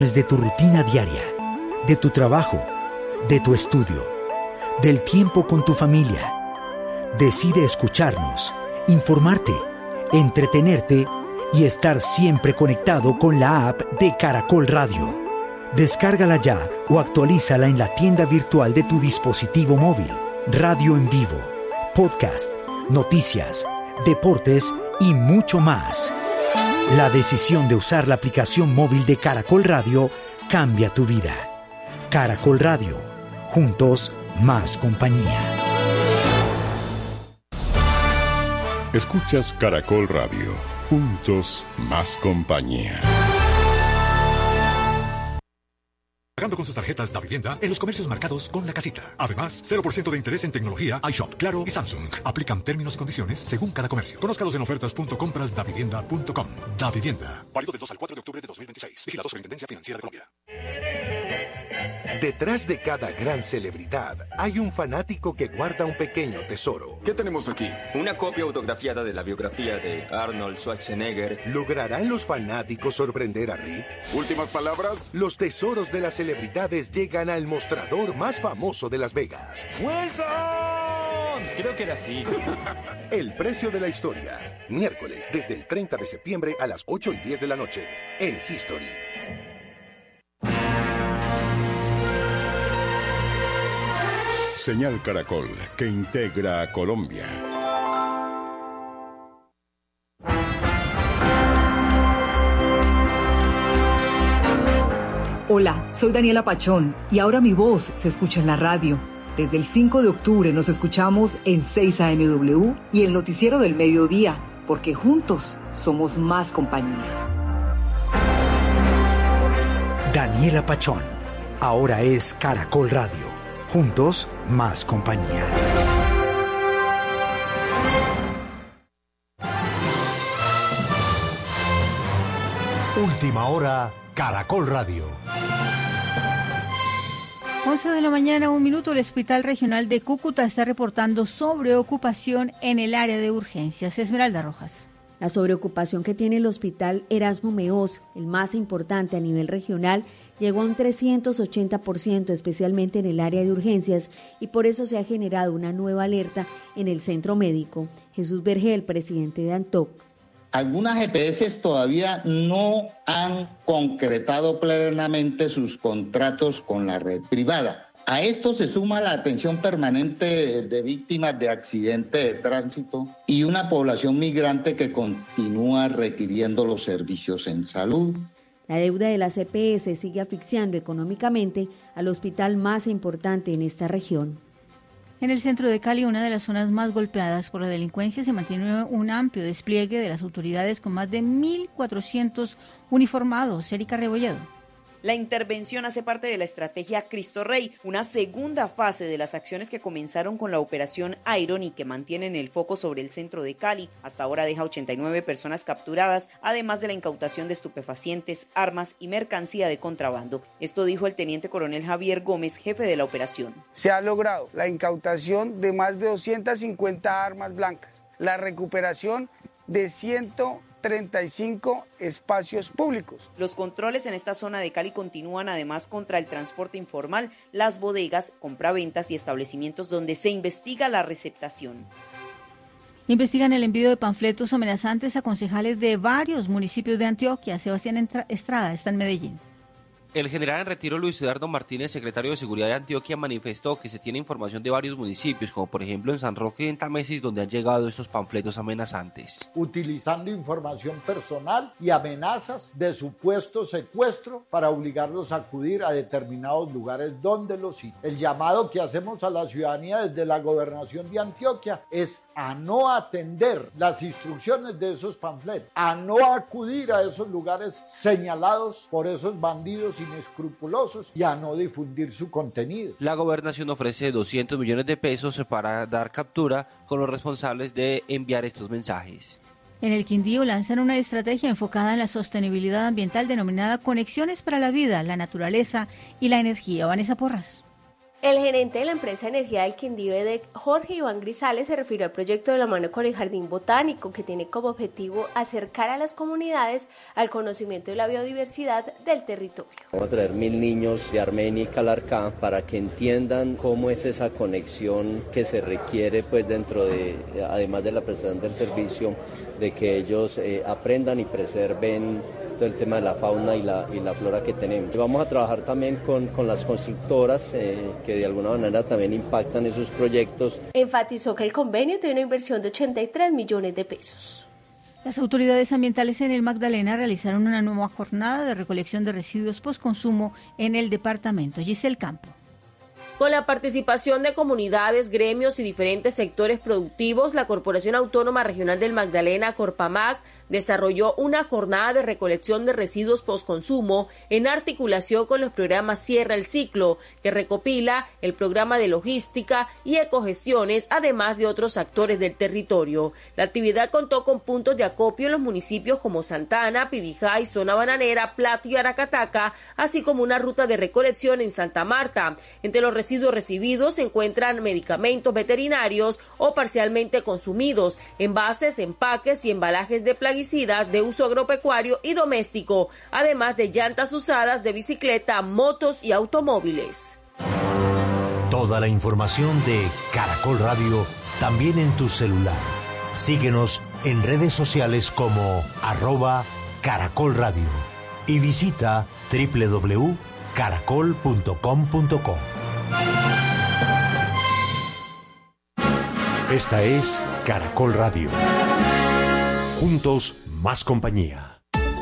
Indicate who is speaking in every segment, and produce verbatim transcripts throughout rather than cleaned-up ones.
Speaker 1: De tu rutina diaria, de tu trabajo, de tu estudio, del tiempo con tu familia. Decide escucharnos, informarte, entretenerte y estar siempre conectado con la app de Caracol Radio. Descárgala ya o actualízala en la tienda virtual de tu dispositivo móvil. Radio en vivo, podcast, noticias, deportes y mucho más. La decisión de usar la aplicación móvil de Caracol Radio cambia tu vida. Caracol Radio. Juntos, más compañía.
Speaker 2: Escuchas Caracol Radio. Juntos, más compañía.
Speaker 3: Pagando con sus tarjetas Davivienda en los comercios marcados con la casita. Además, cero por ciento de interés en tecnología, iShop, Claro y Samsung. Aplican términos y condiciones según cada comercio. Conózcalos en ofertas punto compras davivienda punto com. Davivienda. Válido del dos al cuatro de octubre de dos mil veintiséis. Vigilado Superintendencia Financiera de Colombia.
Speaker 4: Detrás de cada gran celebridad hay un fanático que guarda un pequeño tesoro.
Speaker 5: ¿Qué tenemos aquí? Una copia autografiada de la biografía de Arnold Schwarzenegger.
Speaker 4: ¿Lograrán los fanáticos sorprender a Rick?
Speaker 5: ¿Últimas palabras?
Speaker 4: Los tesoros de las celebridades llegan al mostrador más famoso de Las Vegas.
Speaker 5: ¡Wilson! Creo que era así.
Speaker 4: El precio de la historia. Miércoles, desde el treinta de septiembre a las ocho y diez de la noche. En History.
Speaker 2: Señal Caracol, que integra a Colombia.
Speaker 6: Hola, soy Daniela Pachón y ahora mi voz se escucha en la radio. Desde el cinco de octubre nos escuchamos en seis A M W y el noticiero del mediodía, porque juntos somos más compañía.
Speaker 1: Daniela Pachón, ahora es Caracol Radio. Juntos, más compañía.
Speaker 3: Última hora, Caracol Radio.
Speaker 7: once de la mañana, un minuto. El Hospital Regional de Cúcuta está reportando sobreocupación en el área de urgencias. Esmeralda Rojas.
Speaker 8: La sobreocupación que tiene el Hospital Erasmo Meós, el más importante a nivel regional, llegó a un trescientos ochenta por ciento, especialmente en el área de urgencias, y por eso se ha generado una nueva alerta en el centro médico. Jesús Vergel, presidente de ANTOC.
Speaker 9: Algunas E P S todavía no han concretado plenamente sus contratos con la red privada. A esto se suma la atención permanente de víctimas de accidentes de tránsito y una población migrante que continúa requiriendo los servicios en salud.
Speaker 8: La deuda de las E P S sigue asfixiando económicamente al hospital más importante en esta región.
Speaker 7: En el centro de Cali, una de las zonas más golpeadas por la delincuencia, se mantiene un amplio despliegue de las autoridades con más de mil cuatrocientos uniformados. Erika Rebolledo.
Speaker 10: La intervención hace parte de la estrategia Cristo Rey, una segunda fase de las acciones que comenzaron con la operación Iron y que mantienen el foco sobre el centro de Cali. Hasta ahora deja ochenta y nueve personas capturadas, además de la incautación de estupefacientes, armas y mercancía de contrabando. Esto dijo el teniente coronel Javier Gómez, jefe de la operación.
Speaker 11: Se ha logrado la incautación de más de doscientas cincuenta armas blancas, la recuperación de ciento treinta y cinco espacios públicos.
Speaker 10: Los controles en esta zona de Cali continúan además contra el transporte informal, las bodegas, compraventas y establecimientos donde se investiga la receptación.
Speaker 7: Investigan el envío de panfletos amenazantes a concejales de varios municipios de Antioquia. Sebastián Estrada está en Medellín.
Speaker 12: El general en retiro Luis Eduardo Martínez, secretario de Seguridad de Antioquia, manifestó que se tiene información de varios municipios, como por ejemplo en San Roque y en Támesis, donde han llegado estos panfletos amenazantes.
Speaker 13: Utilizando información personal y amenazas de supuesto secuestro para obligarlos a acudir a determinados lugares donde los citan. El llamado que hacemos a la ciudadanía desde la gobernación de Antioquia es a no atender las instrucciones de esos panfletos, a no acudir a esos lugares señalados por esos bandidos inescrupulosos y a no difundir su contenido.
Speaker 12: La gobernación ofrece doscientos millones de pesos para dar captura con los responsables de enviar estos mensajes.
Speaker 7: En el Quindío lanzan una estrategia enfocada en la sostenibilidad ambiental denominada Conexiones para la Vida, la Naturaleza y la Energía. Vanessa Porras.
Speaker 14: El gerente de la empresa Energía del Quindío, E D E C, Jorge Iván Grisales, se refirió al proyecto de la mano con el Jardín Botánico, que tiene como objetivo acercar a las comunidades al conocimiento de la biodiversidad del territorio.
Speaker 15: Vamos a traer mil niños de Armenia y Calarcá para que entiendan cómo es esa conexión que se requiere, pues, dentro de, además de la prestación del servicio, de que ellos eh, aprendan y preserven todo el tema de la fauna y la, y la flora que tenemos. Vamos a trabajar también con, con las constructoras eh, que de alguna manera también impactan esos proyectos.
Speaker 14: Enfatizó que el convenio tiene una inversión de ochenta y tres millones de pesos.
Speaker 7: Las autoridades ambientales en el Magdalena realizaron una nueva jornada de recolección de residuos postconsumo en el departamento. Giselle Campo.
Speaker 16: Con la participación de comunidades, gremios y diferentes sectores productivos, la Corporación Autónoma Regional del Magdalena, Corpamac, desarrolló una jornada de recolección de residuos postconsumo en articulación con los programas Cierra el Ciclo, que recopila el programa de logística y ecogestiones, además de otros actores del territorio. La actividad contó con puntos de acopio en los municipios como Santana, Pibijay, Zona Bananera, Plato y Aracataca, así como una ruta de recolección en Santa Marta. Entre los residuos recibidos se encuentran medicamentos veterinarios o parcialmente consumidos, envases, empaques y embalajes de plaguicidas de uso agropecuario y doméstico, además de llantas usadas de bicicleta, motos y automóviles.
Speaker 17: Toda la información de Caracol Radio también en tu celular. Síguenos en redes sociales como arroba Caracol Radio y visita doble u doble u doble u punto caracol punto com punto co. Esta es Caracol Radio. Juntos, más compañía.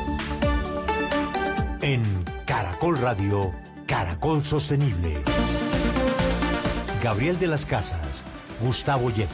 Speaker 17: En Caracol Radio, Caracol Sostenible. Gabriel de las Casas, Gustavo Yepes.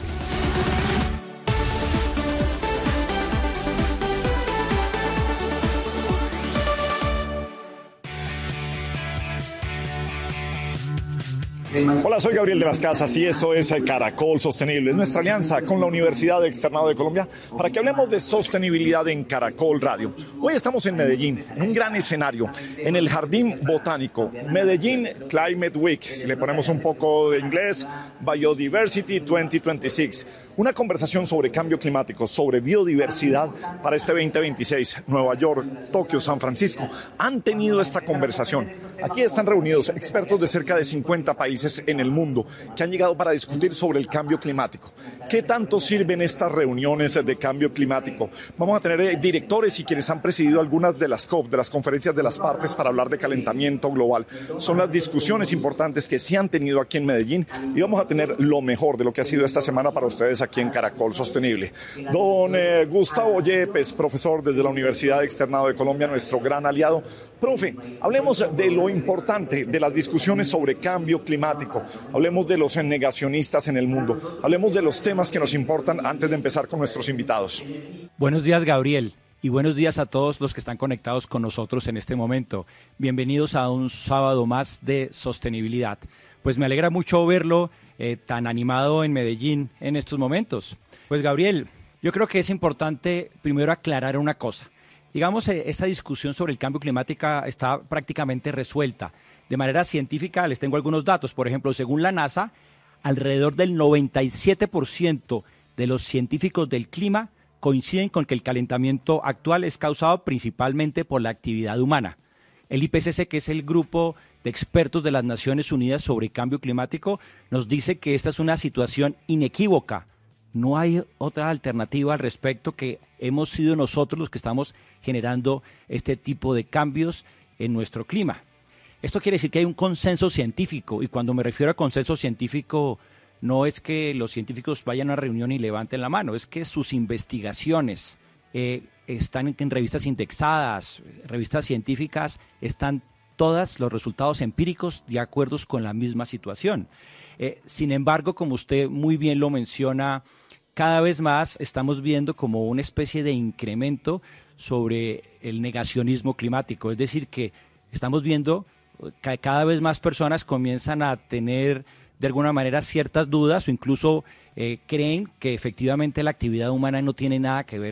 Speaker 18: Hola, soy Gabriel de las Casas y esto es Caracol Sostenible. Es nuestra alianza con la Universidad Externado de Colombia para que hablemos de sostenibilidad en Caracol Radio. Hoy estamos en Medellín, en un gran escenario, en el Jardín Botánico. Medellín Climate Week, si le ponemos un poco de inglés, Biodiversity dos mil veintiséis. Una conversación sobre cambio climático, sobre biodiversidad para este veinte veintiséis. Nueva York, Tokio, San Francisco han tenido esta conversación. Aquí están reunidos expertos de cerca de cincuenta países en el mundo que han llegado para discutir sobre el cambio climático. ¿Qué tanto sirven estas reuniones de cambio climático? Vamos a tener eh, directores y quienes han presidido algunas de las COP, de las conferencias de las partes para hablar de calentamiento global. Son las discusiones importantes que se han tenido aquí en Medellín y vamos a tener lo mejor de lo que ha sido esta semana para ustedes aquí en Caracol Sostenible. Don eh, Gustavo Yepes, profesor desde la Universidad Externado de Colombia, nuestro gran aliado. Profe, hablemos de lo importante de las discusiones sobre cambio climático. Hablemos de los negacionistas en el mundo. Hablemos de los temas que nos importan antes de empezar con nuestros invitados.
Speaker 19: Buenos días, Gabriel, y buenos días a todos los que están conectados con nosotros en este momento. Bienvenidos a un sábado más de sostenibilidad. Pues me alegra mucho verlo eh, tan animado en Medellín en estos momentos. Pues, Gabriel, yo creo que es importante primero aclarar una cosa. Digamos, eh, esta discusión sobre el cambio climático está prácticamente resuelta. De manera científica les tengo algunos datos. Por ejemplo, según la NASA, alrededor del noventa y siete por ciento de los científicos del clima coinciden con que el calentamiento actual es causado principalmente por la actividad humana. El I P C C, que es el grupo de expertos de las Naciones Unidas sobre cambio climático, nos dice que esta es una situación inequívoca. No hay otra alternativa al respecto, que hemos sido nosotros los que estamos generando este tipo de cambios en nuestro clima. Esto quiere decir que hay un consenso científico, y cuando me refiero a consenso científico no es que los científicos vayan a una reunión y levanten la mano, es que sus investigaciones eh, están en revistas indexadas, revistas científicas, están todos los resultados empíricos de acuerdo con la misma situación. Eh, sin embargo, como usted muy bien lo menciona, cada vez más estamos viendo como una especie de incremento sobre el negacionismo climático, es decir, que estamos viendo que cada vez más personas comienzan a tener de alguna manera ciertas dudas o incluso eh, creen que efectivamente la actividad humana no tiene nada que ver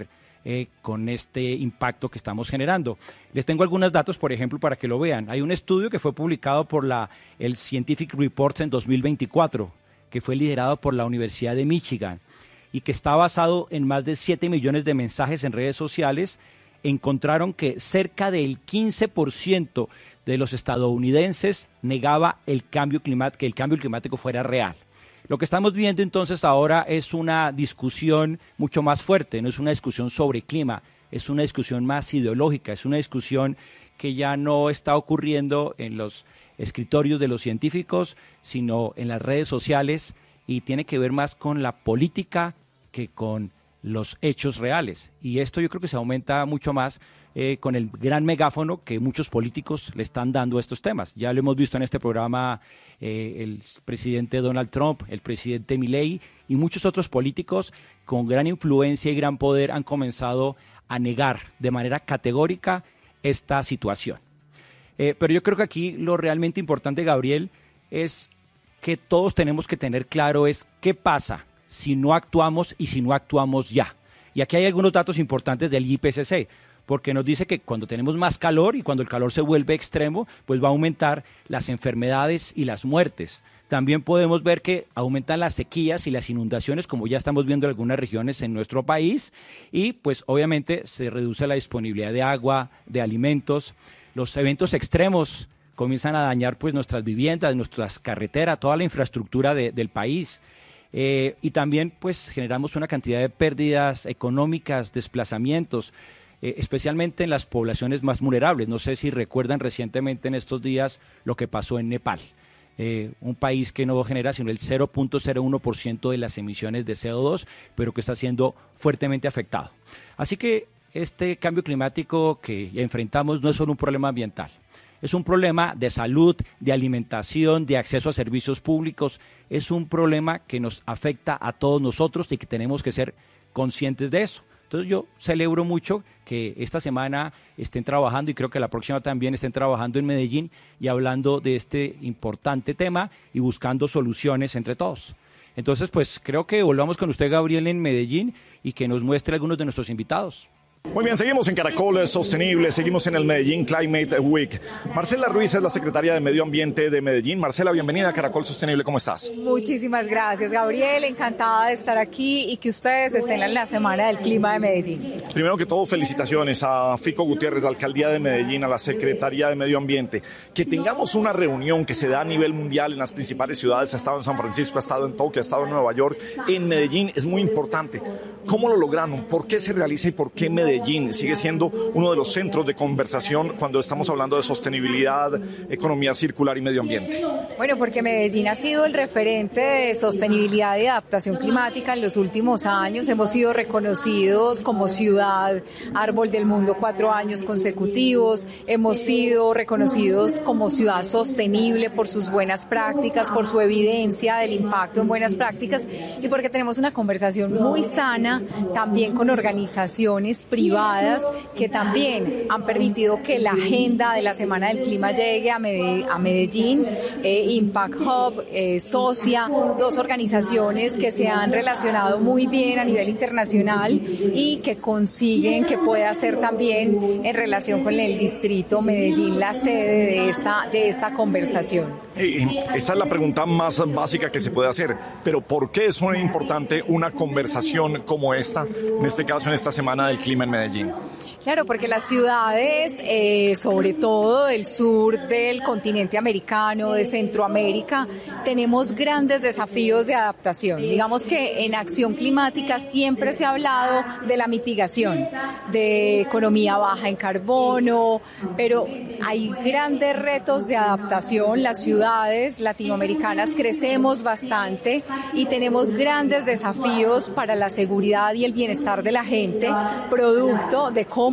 Speaker 19: eh, con este impacto que estamos generando. Les tengo algunos datos, por ejemplo, para que lo vean. Hay un estudio que fue publicado por la, el Scientific Reports en dos mil veinticuatro, que fue liderado por la Universidad de Michigan y que está basado en más de siete millones de mensajes en redes sociales. Encontraron que cerca del quince por ciento de los estadounidenses negaba el cambio climático, que el cambio climático fuera real. Lo que estamos viendo entonces ahora es una discusión mucho más fuerte, no es una discusión sobre clima, es una discusión más ideológica, es una discusión que ya no está ocurriendo en los escritorios de los científicos, sino en las redes sociales, y tiene que ver más con la política que con los hechos reales. Y esto yo creo que se aumenta mucho más eh, con el gran megáfono que muchos políticos le están dando a estos temas. Ya lo hemos visto en este programa eh, el presidente Donald Trump, el presidente Milei y muchos otros políticos con gran influencia y gran poder han comenzado a negar de manera categórica esta situación. Eh, pero yo creo que aquí lo realmente importante, Gabriel, es que todos tenemos que tener claro es qué pasa si no actuamos y si no actuamos ya. Y aquí hay algunos datos importantes del I P C C, porque nos dice que cuando tenemos más calor y cuando el calor se vuelve extremo, pues va a aumentar las enfermedades y las muertes. También podemos ver que aumentan las sequías y las inundaciones, como ya estamos viendo en algunas regiones en nuestro país, y pues obviamente se reduce la disponibilidad de agua, de alimentos. Los eventos extremos comienzan a dañar pues nuestras viviendas, nuestras carreteras, toda la infraestructura de, del país. Eh, y también pues generamos una cantidad de pérdidas económicas, desplazamientos, eh, especialmente en las poblaciones más vulnerables. No sé si recuerdan recientemente en estos días lo que pasó en Nepal, eh, un país que no genera sino el cero punto cero uno por ciento de las emisiones de C O dos, pero que está siendo fuertemente afectado. Así que este cambio climático que enfrentamos no es solo un problema ambiental. Es un problema de salud, de alimentación, de acceso a servicios públicos. Es un problema que nos afecta a todos nosotros y que tenemos que ser conscientes de eso. Entonces yo celebro mucho que esta semana estén trabajando y creo que la próxima también estén trabajando en Medellín y hablando de este importante tema y buscando soluciones entre todos. Entonces pues creo que volvamos con usted, Gabriel, en Medellín y que nos muestre algunos de nuestros invitados.
Speaker 18: Muy bien, seguimos en Caracol Sostenible, seguimos en el Medellín Climate Week. Marcela Ruiz es la secretaria de Medio Ambiente de Medellín. Marcela, bienvenida a Caracol Sostenible, ¿cómo estás?
Speaker 20: Muchísimas gracias, Gabriel, encantada de estar aquí y que ustedes estén en la Semana del Clima de Medellín.
Speaker 18: Primero que todo, felicitaciones a Fico Gutiérrez, la Alcaldía de Medellín, a la Secretaría de Medio Ambiente. Que tengamos una reunión que se da a nivel mundial en las principales ciudades, ha estado en San Francisco, ha estado en Tokio, ha estado en Nueva York, en Medellín, es muy importante. ¿Cómo lo lograron? ¿Por qué se realiza y por qué Medellín sigue siendo uno de los centros de conversación cuando estamos hablando de sostenibilidad, economía circular y medio ambiente?
Speaker 20: Bueno, porque Medellín ha sido el referente de sostenibilidad y adaptación climática en los últimos años. Hemos sido reconocidos como ciudad árbol del mundo cuatro años consecutivos. Hemos sido reconocidos como ciudad sostenible por sus buenas prácticas, por su evidencia del impacto en buenas prácticas y porque tenemos una conversación muy sana también con organizaciones privadas que también han permitido que la agenda de la Semana del Clima llegue a Medellín. Eh, Impact Hub, eh, Socia, dos organizaciones que se han relacionado muy bien a nivel internacional y que consiguen que pueda ser también en relación con el distrito Medellín la sede de esta, de esta conversación.
Speaker 18: Esta es la pregunta más básica que se puede hacer, pero ¿por qué es muy importante una conversación como esta, en este caso en esta Semana del Clima en Medellín?
Speaker 20: Claro, porque las ciudades, eh, sobre todo del sur del continente americano, de Centroamérica, tenemos grandes desafíos de adaptación. Digamos que en acción climática siempre se ha hablado de la mitigación, de economía baja en carbono, pero hay grandes retos de adaptación. Las ciudades latinoamericanas crecemos bastante y tenemos grandes desafíos para la seguridad y el bienestar de la gente, producto de cómo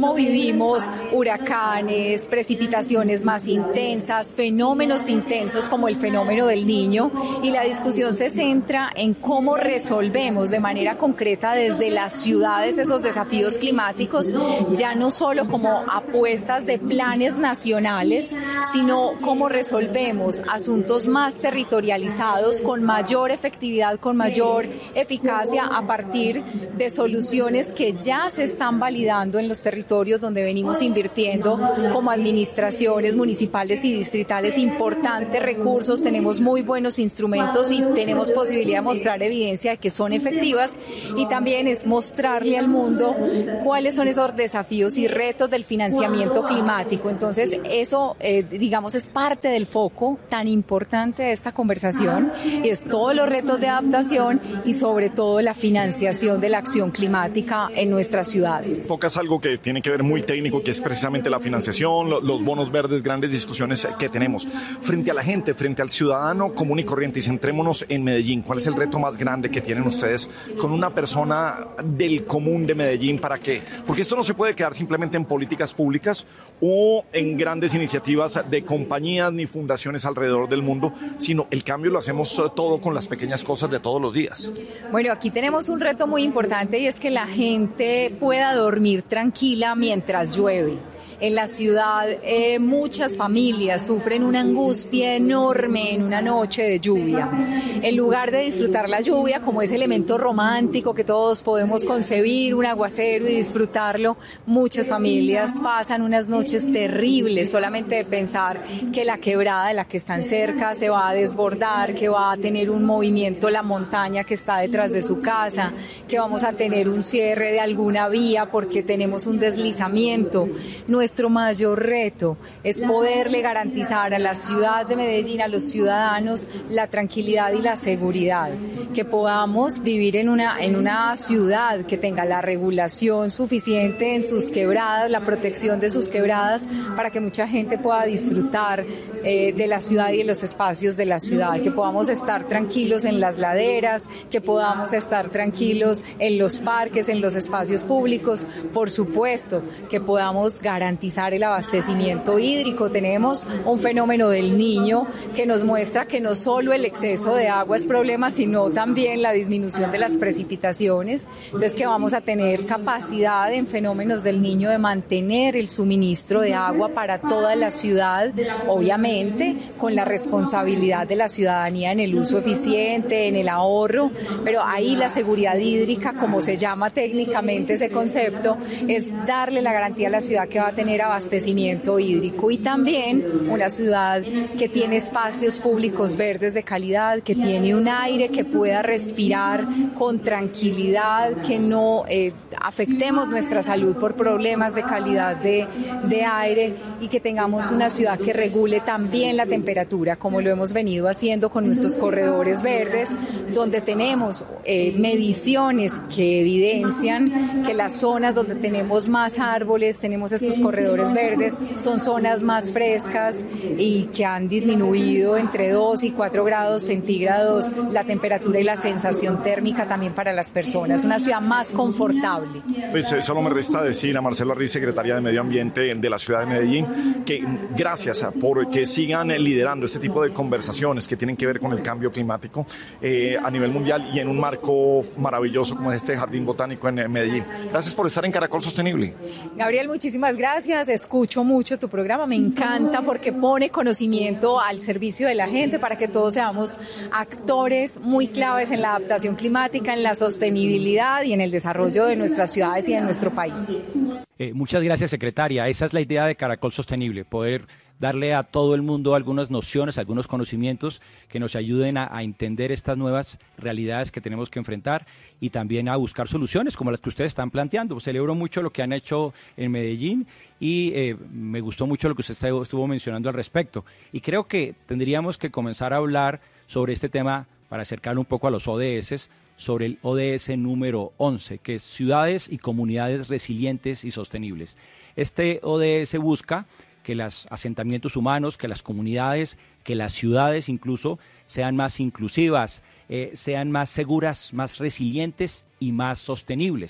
Speaker 20: cómo vivimos huracanes, precipitaciones más intensas, fenómenos intensos como el fenómeno del Niño, y la discusión se centra en cómo resolvemos de manera concreta desde las ciudades esos desafíos climáticos, ya no solo como apuestas de planes nacionales, sino cómo resolvemos asuntos más territorializados con mayor efectividad, con mayor eficacia a partir de soluciones que ya se están validando en los territorios donde venimos invirtiendo como administraciones municipales y distritales importantes recursos, tenemos muy buenos instrumentos y tenemos posibilidad de mostrar evidencia de que son efectivas, y también es mostrarle al mundo cuáles son esos desafíos y retos del financiamiento climático. Entonces eso eh, digamos es parte del foco tan importante de esta conversación, y es todos los retos de adaptación y sobre todo la financiación de la acción climática en nuestras ciudades.
Speaker 18: Tocas algo que tiene que ver muy técnico, que es precisamente la financiación, los bonos verdes, grandes discusiones que tenemos. Frente a la gente, frente al ciudadano común y corriente, y centrémonos en Medellín, ¿cuál es el reto más grande que tienen ustedes con una persona del común de Medellín para que, porque esto no se puede quedar simplemente en políticas públicas o en grandes iniciativas de compañías ni fundaciones alrededor del mundo, sino el cambio lo hacemos todo con las pequeñas cosas de todos los días?
Speaker 20: Bueno, aquí tenemos un reto muy importante, y es que la gente pueda dormir tranquila mientras llueve. En la ciudad eh, muchas familias sufren una angustia enorme en una noche de lluvia. En lugar de disfrutar la lluvia como ese elemento romántico que todos podemos concebir, un aguacero y disfrutarlo, muchas familias pasan unas noches terribles solamente de pensar que la quebrada de la que están cerca se va a desbordar, que va a tener un movimiento la montaña que está detrás de su casa, que vamos a tener un cierre de alguna vía porque tenemos un deslizamiento. Nuestro Nuestro mayor reto es poderle garantizar a la ciudad de Medellín, a los ciudadanos, la tranquilidad y la seguridad, que podamos vivir en una, en una ciudad que tenga la regulación suficiente en sus quebradas, la protección de sus quebradas, para que mucha gente pueda disfrutar eh, de la ciudad y de los espacios de la ciudad, que podamos estar tranquilos en las laderas, que podamos estar tranquilos en los parques, en los espacios públicos, por supuesto, que podamos garantizar el abastecimiento hídrico. Tenemos un fenómeno del Niño que nos muestra que no solo el exceso de agua es problema, sino también la disminución de las precipitaciones. Entonces, que vamos a tener capacidad en fenómenos del Niño de mantener el suministro de agua para toda la ciudad, obviamente con la responsabilidad de la ciudadanía en el uso eficiente, en el ahorro, pero ahí la seguridad hídrica, como se llama técnicamente ese concepto, es darle la garantía a la ciudad que va a tener abastecimiento hídrico, y también una ciudad que tiene espacios públicos verdes de calidad, que tiene un aire que pueda respirar con tranquilidad, que no eh, afectemos nuestra salud por problemas de calidad de, de aire, y que tengamos una ciudad que regule también la temperatura, como lo hemos venido haciendo con nuestros corredores verdes, donde tenemos eh, mediciones que evidencian que las zonas donde tenemos más árboles, tenemos estos corredores verdes, son zonas más frescas y que han disminuido entre dos y cuatro grados centígrados la temperatura y la sensación térmica también para las personas. Una ciudad más confortable.
Speaker 18: Pues solo me resta decir a Marcela Riz, secretaria de Medio Ambiente de la ciudad de Medellín, que gracias por que sigan liderando este tipo de conversaciones que tienen que ver con el cambio climático eh, a nivel mundial y en un marco maravilloso como este Jardín Botánico en Medellín. Gracias por estar en Caracol Sostenible.
Speaker 20: Gabriel, muchísimas gracias. Escucho mucho tu programa, me encanta porque pone conocimiento al servicio de la gente para que todos seamos actores muy claves en la adaptación climática, en la sostenibilidad y en el desarrollo de nuestras ciudades y de nuestro país.
Speaker 19: Eh, muchas gracias, secretaria. Esa es la idea de Caracol Sostenible, poder darle a todo el mundo algunas nociones, algunos conocimientos que nos ayuden a, a entender estas nuevas realidades que tenemos que enfrentar y también a buscar soluciones como las que ustedes están planteando. Celebro mucho lo que han hecho en Medellín y eh, me gustó mucho lo que usted estuvo mencionando al respecto. Y creo que tendríamos que comenzar a hablar sobre este tema para acercar un poco a los O D S, sobre el O D S número once, que es Ciudades y Comunidades Resilientes y Sostenibles. Este O D S busca que los asentamientos humanos, que las comunidades, que las ciudades incluso sean más inclusivas, eh, sean más seguras, más resilientes y más sostenibles.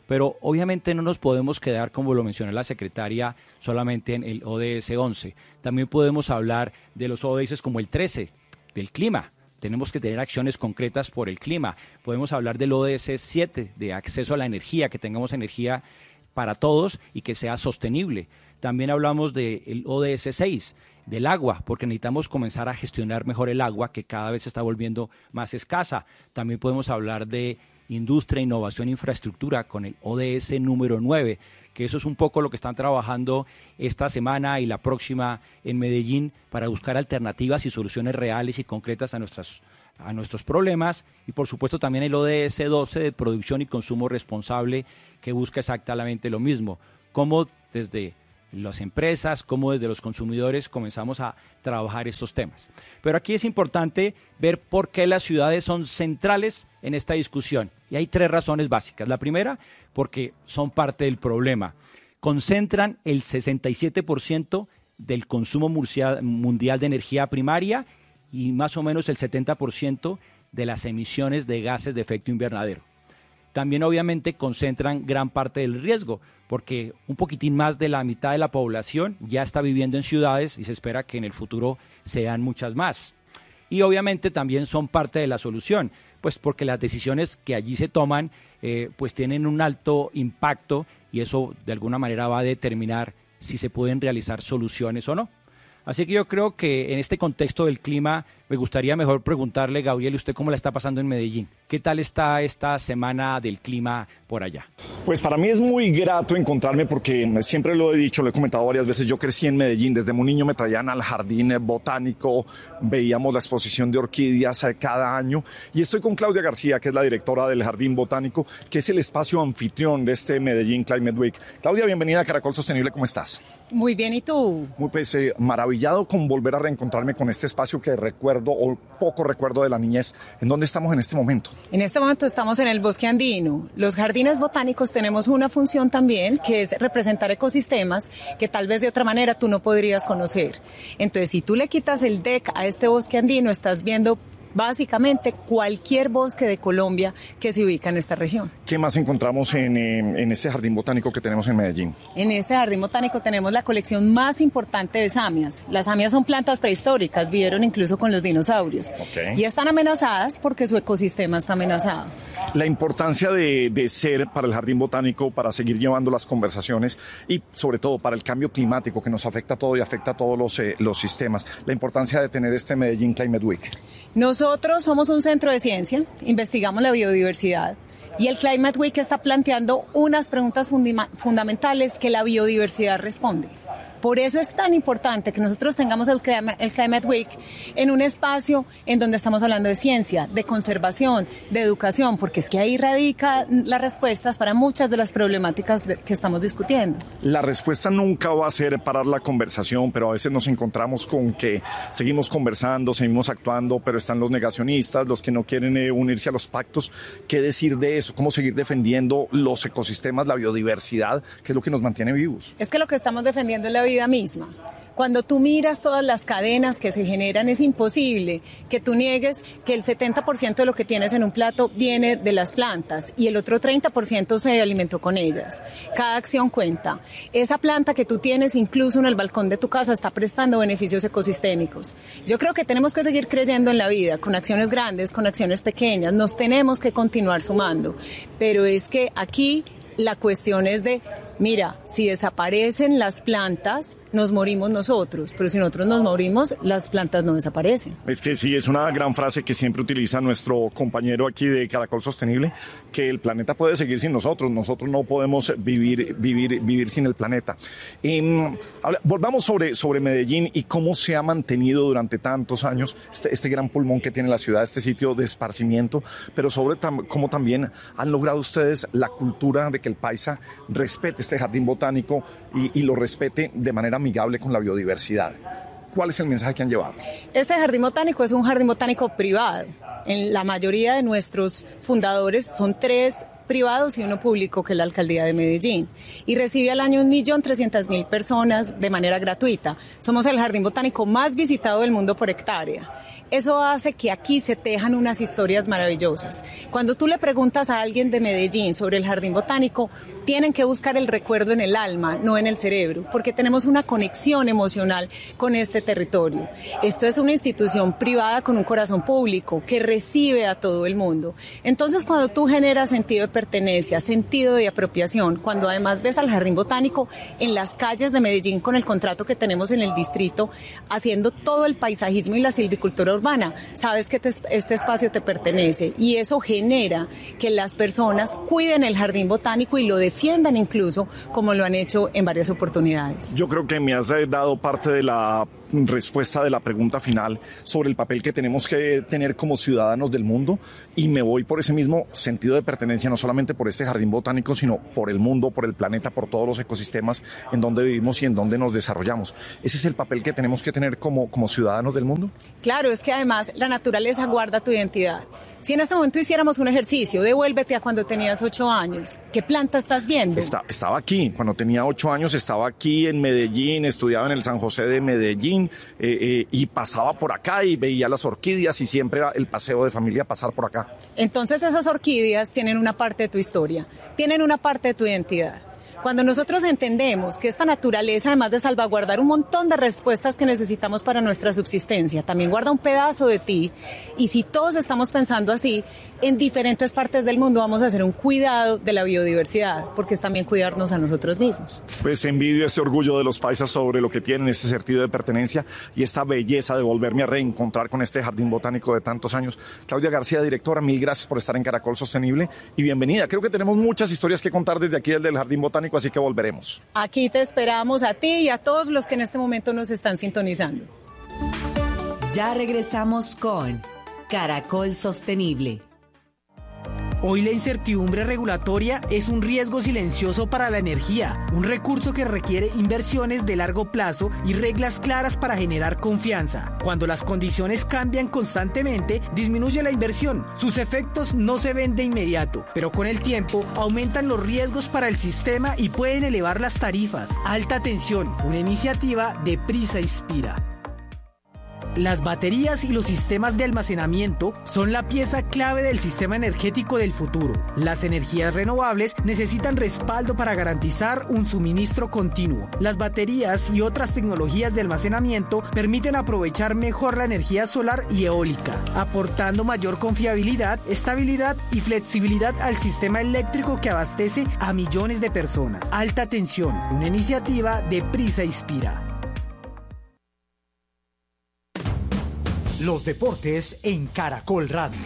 Speaker 19: Pero obviamente no nos podemos quedar, como lo mencionó la secretaria, solamente en el O D S once. También podemos hablar de los O D S como el trece, del clima. Tenemos que tener acciones concretas por el clima. Podemos hablar del O D S siete, de acceso a la energía, que tengamos energía para todos y que sea sostenible. También hablamos del O D S seis, del agua, porque necesitamos comenzar a gestionar mejor el agua, que cada vez se está volviendo más escasa. También podemos hablar de industria, innovación e infraestructura con el O D S número nueve, que eso es un poco lo que están trabajando esta semana y la próxima en Medellín para buscar alternativas y soluciones reales y concretas a, nuestras, a nuestros problemas. Y por supuesto también el O D S doce de producción y consumo responsable, que busca exactamente lo mismo, cómo desde las empresas, como desde los consumidores comenzamos a trabajar estos temas. Pero aquí es importante ver por qué las ciudades son centrales en esta discusión. Y hay tres razones básicas. La primera, porque son parte del problema. Concentran el sesenta y siete por ciento del consumo mundial de energía primaria y más o menos el setenta por ciento de las emisiones de gases de efecto invernadero. También obviamente concentran gran parte del riesgo, porque un poquitín más de la mitad de la población ya está viviendo en ciudades y se espera que en el futuro sean muchas más. Y obviamente también son parte de la solución, pues porque las decisiones que allí se toman eh, pues tienen un alto impacto y eso de alguna manera va a determinar si se pueden realizar soluciones o no. Así que yo creo que en este contexto del clima me gustaría mejor preguntarle, Gabriel, ¿usted cómo la está pasando en Medellín? ¿Qué tal está esta semana del clima por allá?
Speaker 18: Pues para mí es muy grato encontrarme porque siempre lo he dicho, lo he comentado varias veces, yo crecí en Medellín, desde muy niño me traían al jardín botánico, veíamos la exposición de orquídeas cada año y estoy con Claudia García, que es la directora del Jardín Botánico, que es el espacio anfitrión de este Medellín Climate Week. Claudia, bienvenida a Caracol Sostenible, ¿cómo estás?
Speaker 20: Muy bien, ¿y tú?
Speaker 18: Muy pues, eh, maravillado con volver a reencontrarme con este espacio que recuerdo o poco recuerdo de la niñez. ¿En dónde estamos en este momento?
Speaker 20: En este momento estamos en el Bosque Andino. Los jardines botánicos tenemos una función también que es representar ecosistemas que tal vez de otra manera tú no podrías conocer. Entonces, si tú le quitas el deck a este Bosque Andino, estás viendo básicamente cualquier bosque de Colombia que se ubica en esta región.
Speaker 18: ¿Qué más encontramos en, en, en este jardín botánico que tenemos en Medellín?
Speaker 20: En este jardín botánico tenemos la colección más importante de samias. Las samias son plantas prehistóricas, vivieron incluso con los dinosaurios. Okay. Y están amenazadas porque su ecosistema está amenazado.
Speaker 18: La importancia de, de ser para el jardín botánico, para seguir llevando las conversaciones y sobre todo para el cambio climático que nos afecta a todo y afecta a todos los, eh, los sistemas. La importancia de tener este Medellín Climate Week.
Speaker 20: Nosotros somos un centro de ciencia, investigamos la biodiversidad y el Climate Week está planteando unas preguntas fundima- fundamentales que la biodiversidad responde. Por eso es tan importante que nosotros tengamos el Climate, el Climate Week en un espacio en donde estamos hablando de ciencia, de conservación, de educación, porque es que ahí radican las respuestas para muchas de las problemáticas de, que estamos discutiendo.
Speaker 18: La respuesta nunca va a ser parar la conversación, pero a veces nos encontramos con que seguimos conversando, seguimos actuando, pero están los negacionistas, los que no quieren eh, unirse a los pactos. ¿Qué decir de eso? ¿Cómo seguir defendiendo los ecosistemas, la biodiversidad, que es lo que nos mantiene vivos?
Speaker 20: Es que lo que estamos defendiendo es la vida misma. Cuando tú miras todas las cadenas que se generan, es imposible que tú niegues que el setenta por ciento de lo que tienes en un plato viene de las plantas y el otro treinta por ciento se alimentó con ellas. Cada acción cuenta. Esa planta que tú tienes incluso en el balcón de tu casa está prestando beneficios ecosistémicos. Yo creo que tenemos que seguir creyendo en la vida, con acciones grandes, con acciones pequeñas. Nos tenemos que continuar sumando. Pero es que aquí la cuestión es de, mira, si desaparecen las plantas, nos morimos nosotros, pero si nosotros nos morimos, las plantas no desaparecen.
Speaker 18: Es que sí, es una gran frase que siempre utiliza nuestro compañero aquí de Caracol Sostenible, que el planeta puede seguir sin nosotros, nosotros no podemos vivir, vivir, vivir sin el planeta. Eh, volvamos sobre, sobre Medellín y cómo se ha mantenido durante tantos años este, este gran pulmón que tiene la ciudad, este sitio de esparcimiento, pero sobre tam, cómo también han logrado ustedes la cultura de que el paisa respete este jardín botánico y, y lo respete de manera amigable con la biodiversidad. ¿Cuál es el mensaje que han llevado?
Speaker 20: Este jardín botánico es un jardín botánico privado. En la mayoría de nuestros fundadores son tres privados y uno público, que es la Alcaldía de Medellín. Y recibe al año un millón trescientas mil personas de manera gratuita. Somos el jardín botánico más visitado del mundo por hectárea. Eso hace que aquí se tejan unas historias maravillosas. Cuando tú le preguntas a alguien de Medellín sobre el jardín botánico, tienen que buscar el recuerdo en el alma, no en el cerebro, porque tenemos una conexión emocional con este territorio. Esto es una institución privada con un corazón público que recibe a todo el mundo. Entonces, cuando tú generas sentido de pertenencia, sentido de apropiación, cuando además ves al jardín botánico en las calles de Medellín con el contrato que tenemos en el distrito, haciendo todo el paisajismo y la silvicultura urbana, sabes que te, este espacio te pertenece, y eso genera que las personas cuiden el jardín botánico y lo defiendan incluso, como lo han hecho en varias oportunidades.
Speaker 18: Yo creo que me has dado parte de la respuesta de la pregunta final sobre el papel que tenemos que tener como ciudadanos del mundo, y me voy por ese mismo sentido de pertenencia, no solamente por este jardín botánico, sino por el mundo, por el planeta, por todos los ecosistemas en donde vivimos y en donde nos desarrollamos. ¿Ese es el papel que tenemos que tener como, como ciudadanos del mundo?
Speaker 20: Claro, es que además la naturaleza guarda tu identidad. Si en este momento hiciéramos un ejercicio, devuélvete a cuando tenías ocho años, ¿qué planta estás viendo?
Speaker 18: Está, estaba aquí, cuando tenía ocho años estaba aquí en Medellín, estudiaba en el San José de Medellín eh, eh, y pasaba por acá y veía las orquídeas, y siempre era el paseo de familia pasar por acá.
Speaker 20: Entonces esas orquídeas tienen una parte de tu historia, tienen una parte de tu identidad. Cuando nosotros entendemos que esta naturaleza, además de salvaguardar un montón de respuestas que necesitamos para nuestra subsistencia, también guarda un pedazo de ti, y si todos estamos pensando así, en diferentes partes del mundo vamos a hacer un cuidado de la biodiversidad, porque es también cuidarnos a nosotros mismos.
Speaker 18: Pues envidio ese orgullo de los paisas sobre lo que tienen, este sentido de pertenencia y esta belleza de volverme a reencontrar con este jardín botánico de tantos años. Claudia García, directora, mil gracias por estar en Caracol Sostenible y bienvenida. Creo que tenemos muchas historias que contar desde aquí, desde el jardín botánico, así que volveremos.
Speaker 20: Aquí te esperamos a ti y a todos los que en este momento nos están sintonizando.
Speaker 21: Ya regresamos con Caracol Sostenible.
Speaker 22: Hoy la incertidumbre regulatoria es un riesgo silencioso para la energía, un recurso que requiere inversiones de largo plazo y reglas claras para generar confianza. Cuando las condiciones cambian constantemente, disminuye la inversión. Sus efectos no se ven de inmediato, pero con el tiempo aumentan los riesgos para el sistema y pueden elevar las tarifas. Alta tensión, una iniciativa de Prisa Inspira. Las baterías y los sistemas de almacenamiento son la pieza clave del sistema energético del futuro. Las energías renovables necesitan respaldo para garantizar un suministro continuo. Las baterías y otras tecnologías de almacenamiento permiten aprovechar mejor la energía solar y eólica, aportando mayor confiabilidad, estabilidad y flexibilidad al sistema eléctrico que abastece a millones de personas. Alta tensión, una iniciativa de Prisa Inspira.
Speaker 1: Los deportes en Caracol Radio.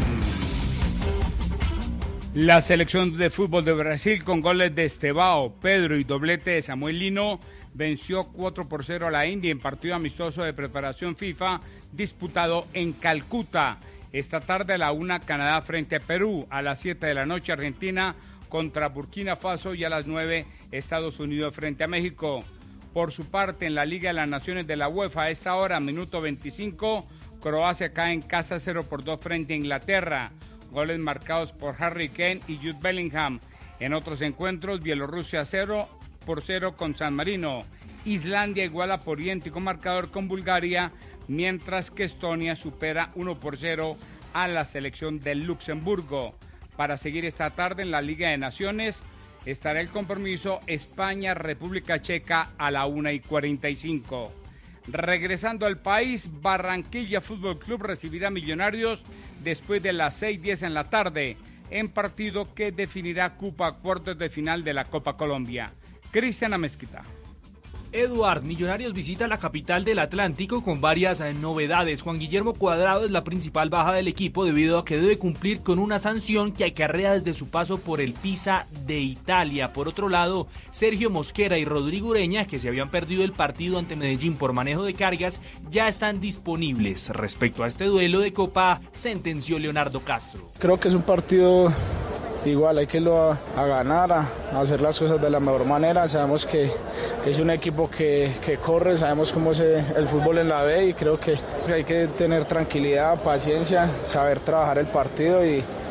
Speaker 23: La selección de fútbol de Brasil, con goles de Estevao, Pedro y doblete de Samuel Lino, venció cuatro por cero a la India en partido amistoso de preparación FIFA disputado en Calcuta. Esta tarde a la una, Canadá frente a Perú, a las siete de la noche Argentina contra Burkina Faso y a las nueve Estados Unidos frente a México. Por su parte, en la Liga de las Naciones de la UEFA, a esta hora, minuto veinticinco, Croacia cae en casa cero por dos frente a Inglaterra. Goles marcados por Harry Kane y Jude Bellingham. En otros encuentros, Bielorrusia cero por cero con San Marino. Islandia iguala por idéntico marcador con Bulgaria, mientras que Estonia supera uno por cero a la selección de Luxemburgo. Para seguir esta tarde en la Liga de Naciones, estará el compromiso España-República Checa a la una y cuarenta y cinco. Regresando al país, Barranquilla Fútbol Club recibirá a Millonarios después de las seis y diez en la tarde, en partido que definirá cupo a cuartos de final de la Copa Colombia. Cristian Amezquita.
Speaker 24: Eduard, Millonarios visita la capital del Atlántico con varias novedades. Juan Guillermo Cuadrado es la principal baja del equipo debido a que debe cumplir con una sanción que acarrea desde su paso por el Pisa de Italia. Por otro lado, Sergio Mosquera y Rodrigo Ureña, que se habían perdido el partido ante Medellín por manejo de cargas, ya están disponibles. Respecto a este duelo de Copa, sentenció Leonardo Castro.
Speaker 25: Creo que es un partido igual, hay que irlo a, a ganar, a, a hacer las cosas de la mejor manera. Sabemos que, que es un equipo que, que corre, sabemos cómo es el fútbol en la B y creo que, que hay que tener tranquilidad, paciencia, saber trabajar el partido y,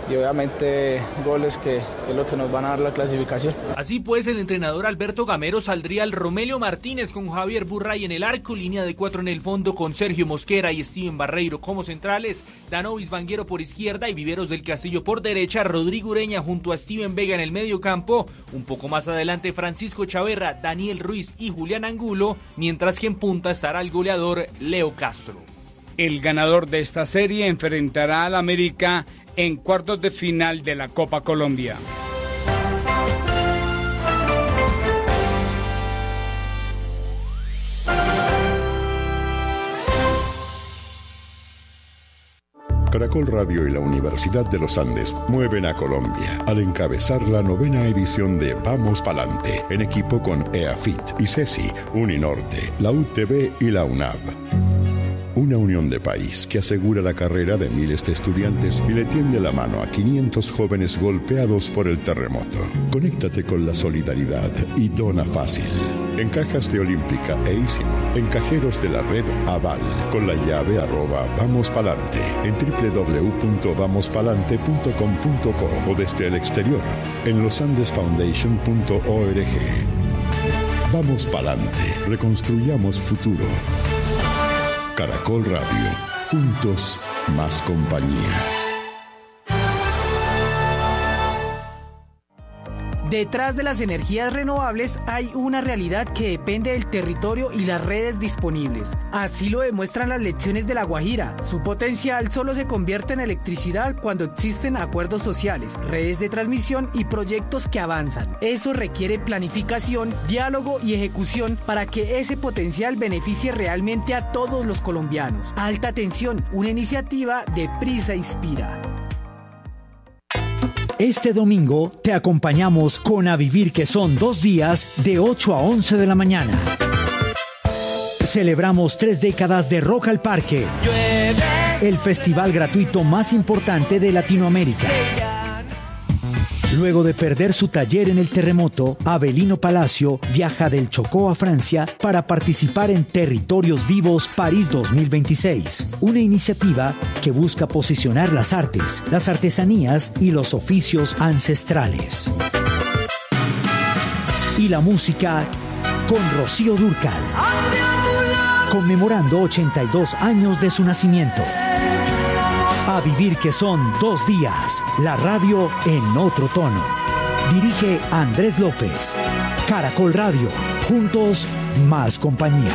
Speaker 25: y obviamente goles que, que es lo que nos van a dar la clasificación.
Speaker 24: Así pues, el entrenador Alberto Gamero saldría al Romelio Martínez con Javier Burray en el arco, línea de cuatro en el fondo con Sergio Mosquera y Steven Barreiro como centrales, Danovis Vanguero por izquierda y Viveros del Castillo por derecha, Rodrigo Ureña junto a Steven Vega en el medio campo, un poco más adelante Francisco Chaverra, Daniel Ruiz y Julián Angulo, mientras que en punta estará el goleador Leo Castro.
Speaker 23: El ganador de esta serie enfrentará al América en cuartos de final de la Copa Colombia.
Speaker 2: Caracol Radio y la Universidad de los Andes mueven a Colombia al encabezar la novena edición de Vamos Palante, en equipo con EAFIT, ICESI, Uninorte, la U T V y la UNAV. Una unión de país que asegura la carrera de miles de estudiantes y le tiende la mano a quinientos jóvenes golpeados por el terremoto. Conéctate con la solidaridad y dona fácil. En cajas de Olímpica e Ísimo, en cajeros de la red Aval, con la llave arroba Vamos Palante, en doble u doble u doble u punto vamos palante punto com punto co o desde el exterior, en losandesfoundation punto org. Vamos Palante, reconstruyamos futuro. Caracol Radio, juntos más compañía.
Speaker 22: Detrás de las energías renovables hay una realidad que depende del territorio y las redes disponibles. Así lo demuestran las lecciones de La Guajira. Su potencial solo se convierte en electricidad cuando existen acuerdos sociales, redes de transmisión y proyectos que avanzan. Eso requiere planificación, diálogo y ejecución para que ese potencial beneficie realmente a todos los colombianos. Alta Tensión, una iniciativa de Prisa Inspira.
Speaker 1: Este domingo te acompañamos con A Vivir, que son dos días de ocho a once de la mañana. Celebramos tres décadas de Rock al Parque, el festival gratuito más importante de Latinoamérica. Luego de perder su taller en el terremoto, Avelino Palacio viaja del Chocó a Francia para participar en Territorios Vivos París dos mil veintiséis, una iniciativa que busca posicionar las artes, las artesanías y los oficios ancestrales. Y la música con Rocío Dúrcal, conmemorando ochenta y dos años de su nacimiento. A Vivir, que son dos días. La radio en otro tono. Dirige Andrés López. Caracol Radio. Juntos, más compañía.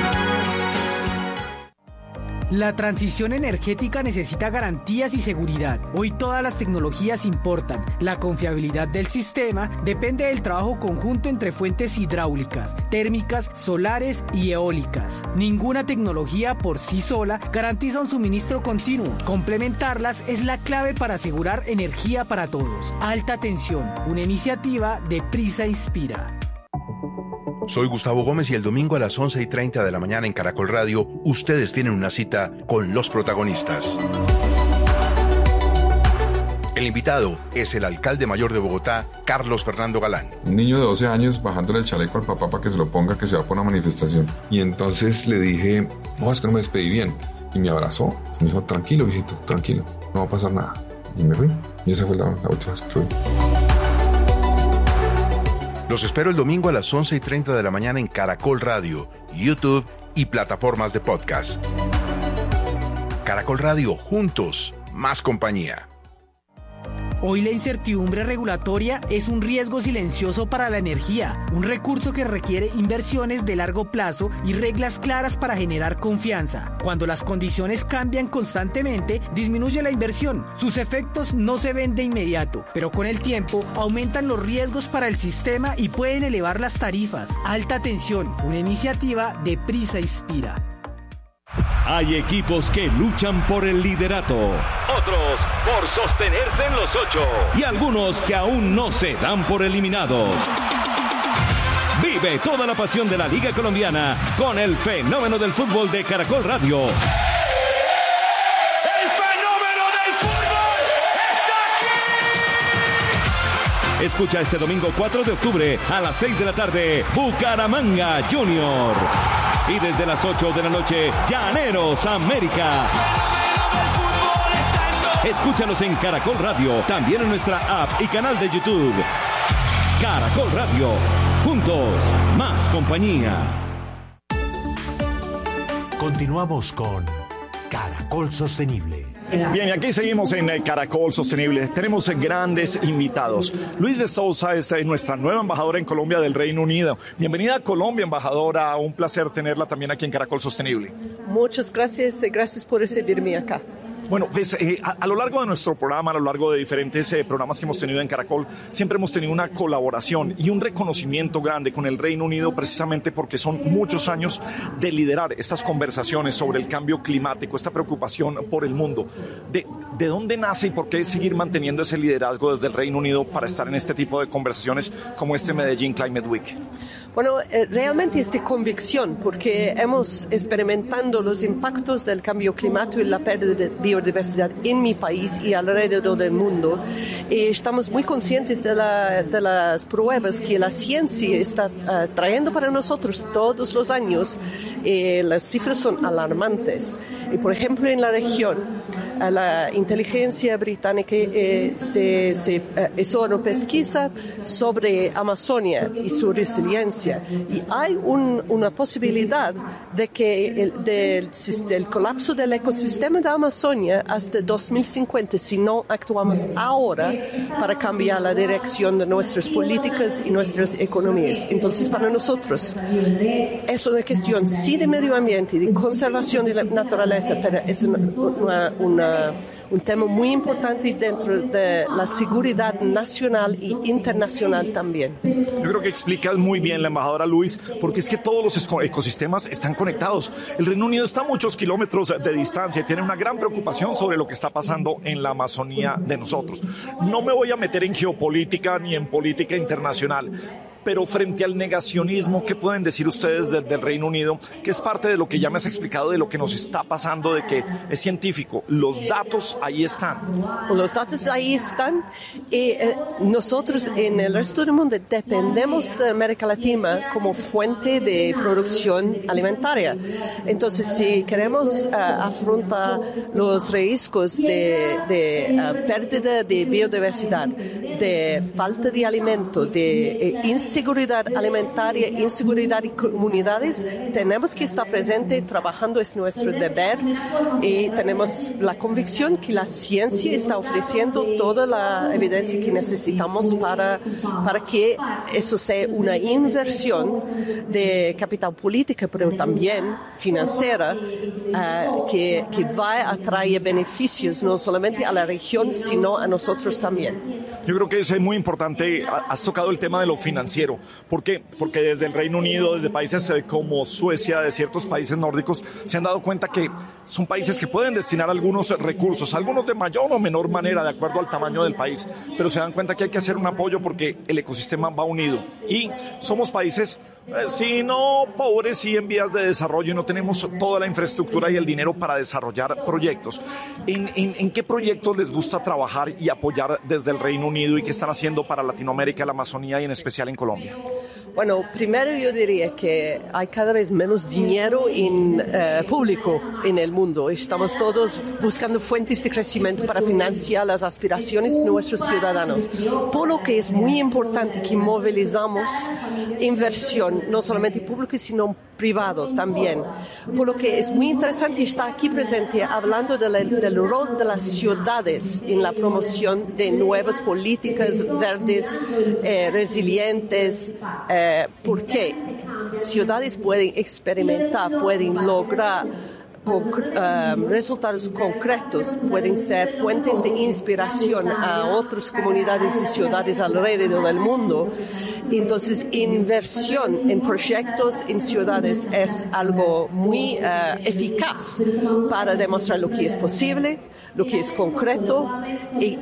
Speaker 22: La transición energética necesita garantías y seguridad. Hoy todas las tecnologías importan. La confiabilidad del sistema depende del trabajo conjunto entre fuentes hidráulicas, térmicas, solares y eólicas. Ninguna tecnología por sí sola garantiza un suministro continuo. Complementarlas es la clave para asegurar energía para todos. Alta Tensión, una iniciativa de Prisa Inspira.
Speaker 3: Soy Gustavo Gómez y el domingo a las once y treinta de la mañana en Caracol Radio, ustedes tienen una cita con los protagonistas. El invitado es el alcalde mayor de Bogotá, Carlos Fernando Galán.
Speaker 4: Un niño de doce años bajándole el chaleco al papá para que se lo ponga, que se va por una manifestación. Y entonces le dije, no, es que no me despedí bien. Y me abrazó y me dijo, tranquilo, viejito, tranquilo, no va a pasar nada. Y me fui. Y esa fue la, la última vez que fui.
Speaker 3: Los espero el domingo a las once y treinta de la mañana en Caracol Radio, YouTube y plataformas de podcast. Caracol Radio, juntos, más compañía.
Speaker 22: Hoy la incertidumbre regulatoria es un riesgo silencioso para la energía, un recurso que requiere inversiones de largo plazo y reglas claras para generar confianza. Cuando las condiciones cambian constantemente, disminuye la inversión. Sus efectos no se ven de inmediato, pero con el tiempo aumentan los riesgos para el sistema y pueden elevar las tarifas. Alta Tensión, una iniciativa de Prisa Inspira.
Speaker 5: Hay equipos que luchan por el liderato,
Speaker 6: otros por sostenerse en los ocho
Speaker 5: y algunos que aún no se dan por eliminados. Vive toda la pasión de la Liga Colombiana con el fenómeno del fútbol de Caracol Radio.
Speaker 6: ¡El fenómeno del fútbol está
Speaker 5: aquí! Escucha este domingo cuatro de octubre a las seis de la tarde, Bucaramanga Junior. Y desde las ocho de la noche, Llaneros América.
Speaker 6: El fenómeno del fútbol está en
Speaker 5: Escúchanos en Caracol Radio, también en nuestra app y canal de YouTube. Caracol Radio, juntos, más compañía.
Speaker 17: Continuamos con Caracol Sostenible.
Speaker 18: Bien, y aquí seguimos en Caracol Sostenible. Tenemos grandes invitados. Luis de Sousa es nuestra nueva embajadora en Colombia del Reino Unido. Bienvenida a Colombia, embajadora. Un placer tenerla también aquí en Caracol Sostenible.
Speaker 8: Muchas gracias, gracias por recibirme acá.
Speaker 18: Bueno, pues eh, a, a lo largo de nuestro programa, a lo largo de diferentes eh, programas que hemos tenido en Caracol, siempre hemos tenido una colaboración y un reconocimiento grande con el Reino Unido, precisamente porque son muchos años de liderar estas conversaciones sobre el cambio climático, esta preocupación por el mundo. ¿De, de dónde nace y por qué seguir manteniendo ese liderazgo desde el Reino Unido para estar en este tipo de conversaciones como este Medellín Climate Week?
Speaker 8: Bueno, eh, realmente es de convicción, porque hemos experimentado los impactos del cambio climático y la pérdida de biodiversidad en mi país y alrededor del mundo. Y estamos muy conscientes de, la, de las pruebas que la ciencia está uh, trayendo para nosotros todos los años. Eh, las cifras son alarmantes. Y, por ejemplo, en la región, uh, la inteligencia británica eh, se, se uh, hizo una pesquisa sobre Amazonia y su resiliencia. Y hay un, una posibilidad de que el, del, del colapso del ecosistema de Amazonia hasta dos mil cincuenta, si no actuamos ahora para cambiar la dirección de nuestras políticas y nuestras economías. Entonces, para nosotros es una cuestión sí de medio ambiente, de conservación de la naturaleza, pero es una, una, una un tema muy importante dentro de la seguridad nacional e internacional también.
Speaker 18: Yo creo que explicas muy bien la embajadora Luis, porque es que todos los ecosistemas están conectados. El Reino Unido está a muchos kilómetros de distancia y tiene una gran preocupación sobre lo que está pasando en la Amazonía de nosotros. No me voy a meter en geopolítica ni en política internacional, pero frente al negacionismo, ¿qué pueden decir ustedes desde el Reino Unido? Que es parte de lo que ya me has explicado, de lo que nos está pasando, de que es científico. Los datos ahí están.
Speaker 8: Los datos ahí están. Y eh, nosotros en el resto del mundo dependemos de América Latina como fuente de producción alimentaria. Entonces, si queremos uh, afrontar los riesgos de, de uh, pérdida de biodiversidad, de falta de alimento, de eh, inseguridad alimentaria, inseguridad en comunidades, tenemos que estar presentes, trabajando es nuestro deber, y tenemos la convicción que la ciencia está ofreciendo toda la evidencia que necesitamos para, para que eso sea una inversión de capital política, pero también financiera, uh, que, que va a traer beneficios no solamente a la región, sino a nosotros también.
Speaker 18: Yo creo que es muy importante, has tocado el tema de lo financiero. ¿Por qué? Porque desde el Reino Unido, desde países como Suecia, de ciertos países nórdicos, se han dado cuenta que son países que pueden destinar algunos recursos, algunos de mayor o menor manera, de acuerdo al tamaño del país, pero se dan cuenta que hay que hacer un apoyo porque el ecosistema va unido. Y somos países, eh, si no pobres, sí en vías de desarrollo, y no tenemos toda la infraestructura y el dinero para desarrollar proyectos. ¿En, en, en qué proyectos les gusta trabajar y apoyar desde el Reino Unido, y qué están haciendo para Latinoamérica, la Amazonía y en especial en Colombia?
Speaker 8: Bueno, primero yo diría que hay cada vez menos dinero en, uh, público en el mundo. Estamos todos buscando fuentes de crecimiento para financiar las aspiraciones de nuestros ciudadanos. Por lo que es muy importante que movilizamos inversión, no solamente pública, sino privado también. Por lo que es muy interesante estar aquí presente hablando de la, del rol de las ciudades en la promoción de nuevas políticas verdes, eh, resilientes, eh, porque ciudades pueden experimentar, pueden lograr Con, uh, resultados concretos, pueden ser fuentes de inspiración a otras comunidades y ciudades alrededor del mundo. Entonces, inversión en proyectos en ciudades es algo muy uh, eficaz para demostrar lo que es posible, lo que es concreto, y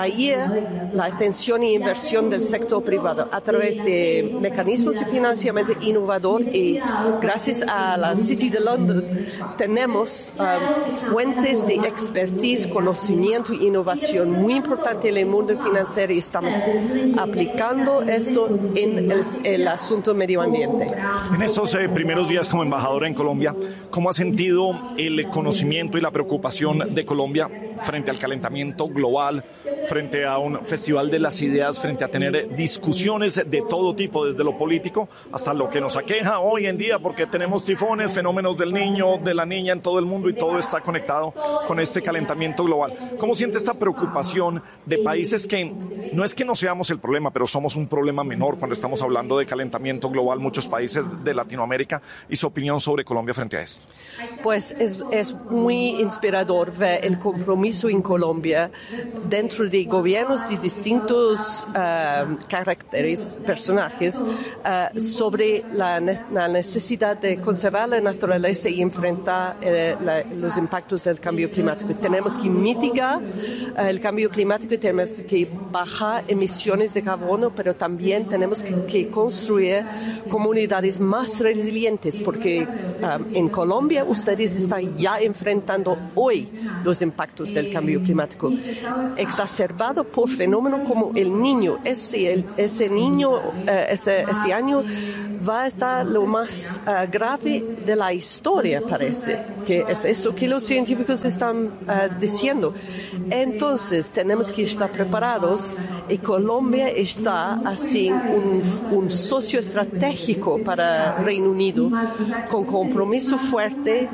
Speaker 8: atraer la atención e inversión del sector privado a través de mecanismos de financiamiento innovador. Y gracias a la City de London tenemos tenemos um, fuentes de expertise, conocimiento e innovación muy importante en el mundo financiero y estamos aplicando esto en el, el asunto medio ambiente.
Speaker 18: En estos eh, primeros días como embajadora en Colombia, ¿cómo ha sentido el conocimiento y la preocupación de Colombia frente al calentamiento global, frente a un festival de las ideas, frente a tener discusiones de todo tipo, desde lo político hasta lo que nos aqueja hoy en día, porque tenemos tifones, fenómenos del niño, de la niña en todo el mundo y todo está conectado con este calentamiento global? ¿Cómo siente esta preocupación de países que no es que no seamos el problema, pero somos un problema menor cuando estamos hablando de calentamiento global, muchos países de Latinoamérica, y su opinión sobre Colombia frente a esto?
Speaker 8: Pues es, es muy inspirador ver el compromiso en Colombia dentro de gobiernos de distintos uh, caracteres, personajes, uh, sobre la, ne- la necesidad de conservar la naturaleza y enfrentar eh, la, los impactos del cambio climático. Tenemos que mitigar uh, el cambio climático y tenemos que bajar emisiones de carbono, pero también tenemos que, que construir comunidades más resilientes, porque um, en Colombia ustedes están ya enfrentando hoy los impactos del cambio climático, exacerbado por fenómenos como el Niño. Ese, el, ese niño uh, este, este año va a estar lo más uh, grave de la historia, parece, que es eso que los científicos están uh, diciendo. Entonces tenemos que estar preparados y Colombia está así un, un socio estratégico para Reino Unido, con compromiso fuerte,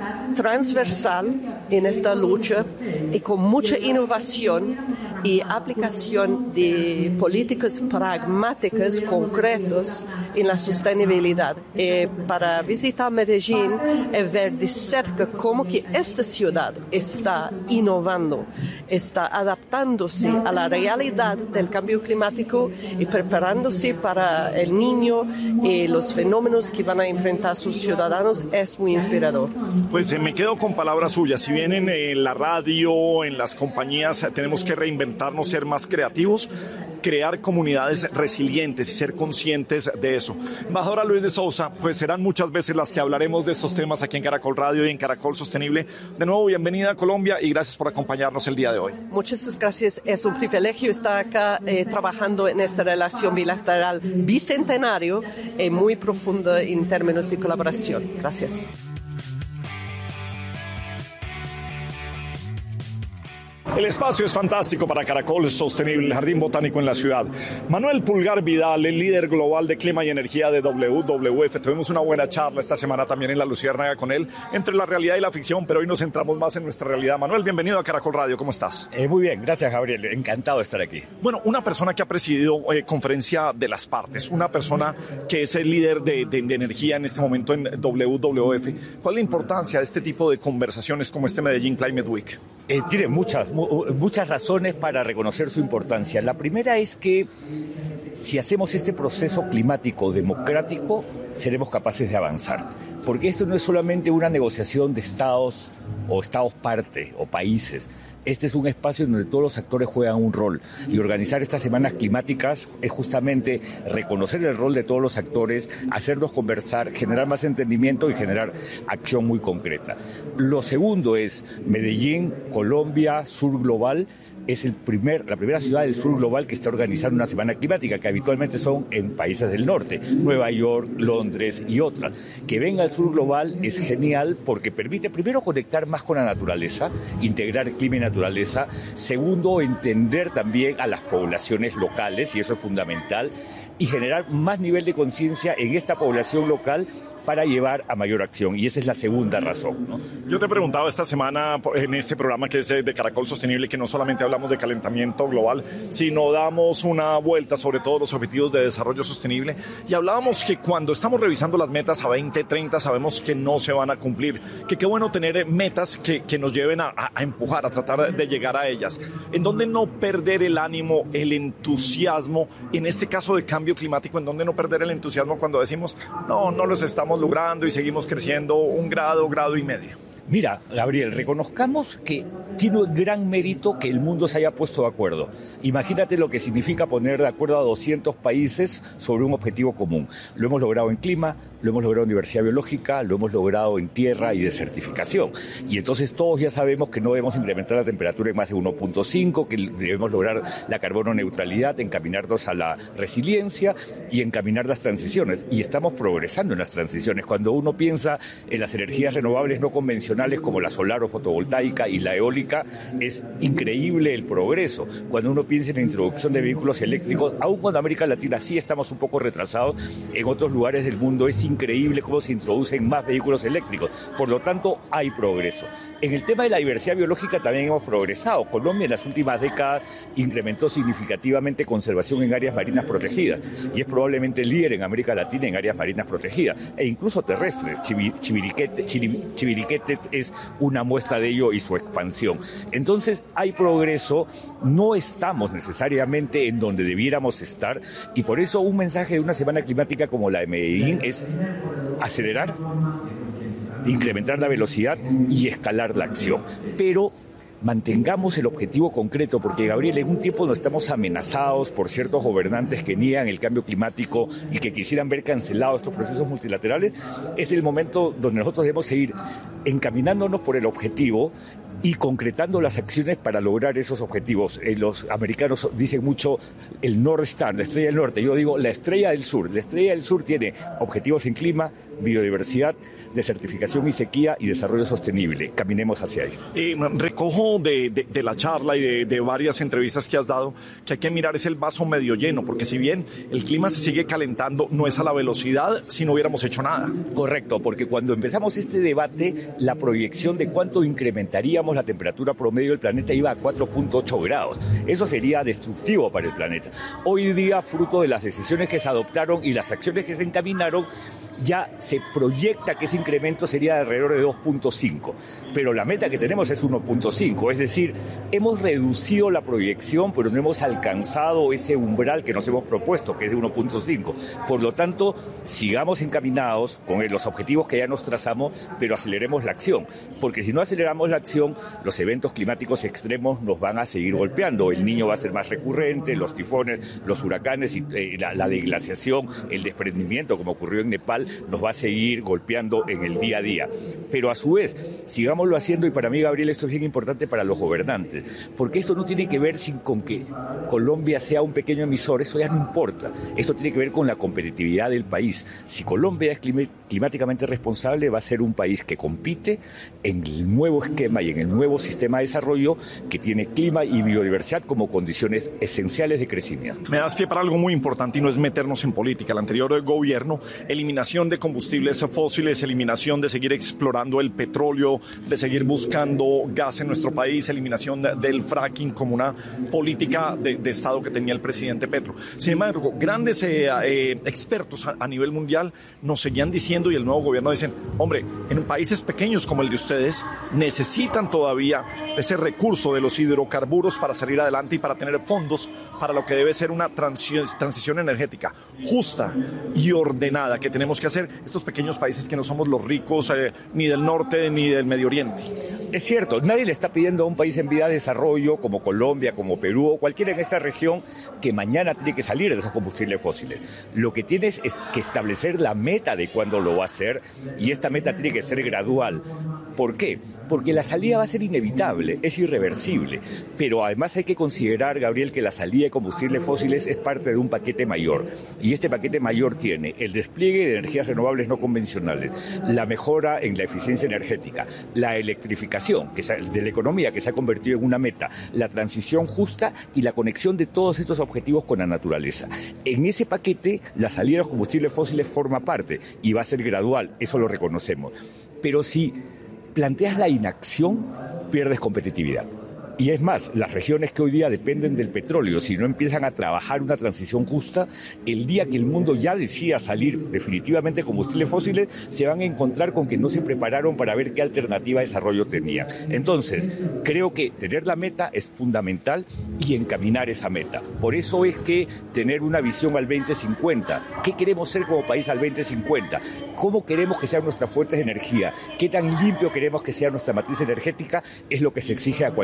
Speaker 8: transversal en esta lucha y con mucha innovación y aplicación de políticas pragmáticas concretas en la sostenibilidad. Eh, para visitar Medellín y ver de cerca cómo que esta ciudad está innovando, está adaptándose a la realidad del cambio climático y preparándose para el niño y los fenómenos que van a enfrentar sus ciudadanos, es muy inspirador.
Speaker 18: Pues eh, me quedo con palabras suyas. Si bien en eh, la radio, en las compañías, eh, tenemos que reinventarnos, ser más creativos, crear comunidades resilientes y ser conscientes de eso. Embajadora Luis de Sousa, pues serán muchas veces las que hablaremos de estos temas aquí en Caracol Radio y en Caracol Sostenible. De nuevo, bienvenida a Colombia y gracias por acompañarnos el día de hoy.
Speaker 8: Muchas gracias. Es un privilegio estar acá eh, trabajando en esta relación bilateral bicentenario y muy profunda en términos de colaboración. Gracias.
Speaker 18: El espacio es fantástico para Caracol Sostenible, el Jardín Botánico en la ciudad. Manuel Pulgar Vidal, el líder global de clima y energía de W W F. Tuvimos una buena charla esta semana también en La Luciérnaga con él, entre la realidad y la ficción, pero hoy nos centramos más en nuestra realidad. Manuel, bienvenido a Caracol Radio, ¿cómo estás?
Speaker 9: Eh, muy bien, gracias Gabriel, encantado de estar aquí.
Speaker 18: Bueno, una persona que ha presidido eh, conferencia de las partes, una persona que es el líder de, de, de energía en este momento en W W F. ¿Cuál es la importancia de este tipo de conversaciones como este Medellín Climate Week?
Speaker 9: Eh, tiene muchas, muchas razones para reconocer su importancia. La primera es que si hacemos este proceso climático democrático, seremos capaces de avanzar. Porque esto no es solamente una negociación de estados o estados parte o países. Este es un espacio donde todos los actores juegan un rol y organizar estas semanas climáticas es justamente reconocer el rol de todos los actores, hacernos conversar, generar más entendimiento y generar acción muy concreta. Lo segundo es Medellín, Colombia, Sur Global. Es el primer, la primera ciudad del sur global que está organizando una semana climática, que habitualmente son en países del norte, Nueva York, Londres y otras. Que venga el sur global es genial porque permite primero conectar más con la naturaleza, integrar clima y naturaleza. Segundo, entender también a las poblaciones locales, y eso es fundamental, y generar más nivel de conciencia en esta población local para llevar a mayor acción, y esa es la segunda razón, ¿no?
Speaker 18: Yo te he preguntado esta semana en este programa que es de Caracol Sostenible que no solamente hablamos de calentamiento global, sino damos una vuelta sobre todos los objetivos de desarrollo sostenible y hablábamos que cuando estamos revisando las metas a veinte treinta sabemos que no se van a cumplir, que qué bueno tener metas que, que nos lleven a, a empujar, a tratar de llegar a ellas. En donde no perder el ánimo, el entusiasmo, en este caso de cambio climático, en donde no perder el entusiasmo cuando decimos no, no los estamos logrando y seguimos creciendo un grado, grado y medio.
Speaker 9: Mira, Gabriel, reconozcamos que tiene un gran mérito que el mundo se haya puesto de acuerdo. Imagínate lo que significa poner de acuerdo a doscientos países sobre un objetivo común. Lo hemos logrado en clima, lo hemos logrado en diversidad biológica, lo hemos logrado en tierra y desertificación. Y entonces todos ya sabemos que no debemos incrementar la temperatura en más de uno punto cinco, que debemos lograr la carbono neutralidad, encaminarnos a la resiliencia y encaminar las transiciones. Y estamos progresando en las transiciones. Cuando uno piensa en las energías renovables no convencionales como la solar o fotovoltaica y la eólica, es increíble el progreso. Cuando uno piensa en la introducción de vehículos eléctricos, aun cuando América Latina sí estamos un poco retrasados, en otros lugares del mundo es increíble cómo se introducen más vehículos eléctricos. Por lo tanto, hay progreso. En el tema de la diversidad biológica también hemos progresado. Colombia en las últimas décadas incrementó significativamente conservación en áreas marinas protegidas y es probablemente líder en América Latina en áreas marinas protegidas e incluso terrestres. Chiviriquete, Chiviriquete es una muestra de ello y su expansión. Entonces hay progreso, no estamos necesariamente en donde debiéramos estar y por eso un mensaje de una semana climática como la de Medellín es acelerar, incrementar la velocidad y escalar la acción. Pero mantengamos el objetivo concreto, porque, Gabriel, en un tiempo donde estamos amenazados por ciertos gobernantes que niegan el cambio climático y que quisieran ver cancelados estos procesos multilaterales, es el momento donde nosotros debemos seguir encaminándonos por el objetivo y concretando las acciones para lograr esos objetivos. Eh, los americanos dicen mucho el North Star, la estrella del norte. Yo digo la estrella del sur. La estrella del sur tiene objetivos en clima, biodiversidad, desertificación y sequía y desarrollo sostenible. Caminemos hacia ahí.
Speaker 18: Eh, recojo de, de, de la charla y de, de varias entrevistas que has dado que hay que mirar es el vaso medio lleno, porque si bien el clima se sigue calentando, no es a la velocidad si no hubiéramos hecho nada.
Speaker 9: Correcto, porque cuando empezamos este debate, la proyección de cuánto incrementaríamos la temperatura promedio del planeta iba a cuatro punto ocho grados. Eso sería destructivo para el planeta. Hoy día, fruto de las decisiones que se adoptaron y las acciones que se encaminaron, ya se proyecta que ese incremento sería de alrededor de dos punto cinco, pero la meta que tenemos es uno punto cinco, es decir, hemos reducido la proyección, pero no hemos alcanzado ese umbral que nos hemos propuesto, que es de uno punto cinco. Por lo tanto, sigamos encaminados con los objetivos que ya nos trazamos, pero aceleremos la acción, porque si no aceleramos la acción, los eventos climáticos extremos nos van a seguir golpeando. El Niño va a ser más recurrente, los tifones, los huracanes, y, eh, la, la deglaciación, el desprendimiento, como ocurrió en Nepal, nos va a seguir golpeando en el día a día. Pero a su vez, sigámoslo haciendo, y para mí, Gabriel, esto es bien importante para los gobernantes, porque esto no tiene que ver sin con que Colombia sea un pequeño emisor, eso ya no importa. Esto tiene que ver con la competitividad del país. Si Colombia es clima, climáticamente responsable, va a ser un país que compite en el nuevo esquema y en el nuevo sistema de desarrollo que tiene clima y biodiversidad como condiciones esenciales de crecimiento.
Speaker 18: Me das pie para algo muy importante y no es meternos en política. El anterior gobierno, eliminación de combustibles fósiles, eliminación de seguir explorando el petróleo, de seguir buscando gas en nuestro país, eliminación de, del fracking como una política de, de Estado que tenía el presidente Petro. Sin embargo, grandes eh, eh, expertos a, a nivel mundial nos seguían diciendo, y el nuevo gobierno dicen, hombre, en países pequeños como el de ustedes necesitan todavía ese recurso de los hidrocarburos para salir adelante y para tener fondos para lo que debe ser una transición, transición energética justa y ordenada que tenemos que hacer estos pequeños países que no somos los ricos eh, ni del norte ni del Medio Oriente.
Speaker 9: Es cierto, nadie le está pidiendo a un país en vía de desarrollo como Colombia, como Perú o cualquiera en esta región que mañana tiene que salir de esos combustibles fósiles. Lo que tienes es que establecer la meta de cuándo lo va a hacer, y esta meta tiene que ser gradual. ¿Por qué? Porque la salida va a ser inevitable, es irreversible, pero además hay que considerar, Gabriel, que la salida de combustibles fósiles es parte de un paquete mayor, y este paquete mayor tiene el despliegue de energías renovables no convencionales, la mejora en la eficiencia energética, la electrificación que se, de la economía, que se ha convertido en una meta, la transición justa y la conexión de todos estos objetivos con la naturaleza. En ese paquete, la salida de los combustibles fósiles forma parte y va a ser gradual, eso lo reconocemos, pero si planteas la inacción, pierdes competitividad. Y es más, las regiones que hoy día dependen del petróleo, si no empiezan a trabajar una transición justa, el día que el mundo ya decida salir definitivamente de combustibles fósiles, se van a encontrar con que no se prepararon para ver qué alternativa de desarrollo tenían. Entonces, creo que tener la meta es fundamental y encaminar esa meta. Por eso es que tener una visión al veinte cincuenta. ¿Qué queremos ser como país al veinte cincuenta? ¿Cómo queremos que sean nuestras fuentes de energía? ¿Qué tan limpio queremos que sea nuestra matriz energética? Es lo que se exige a cualquier gobernante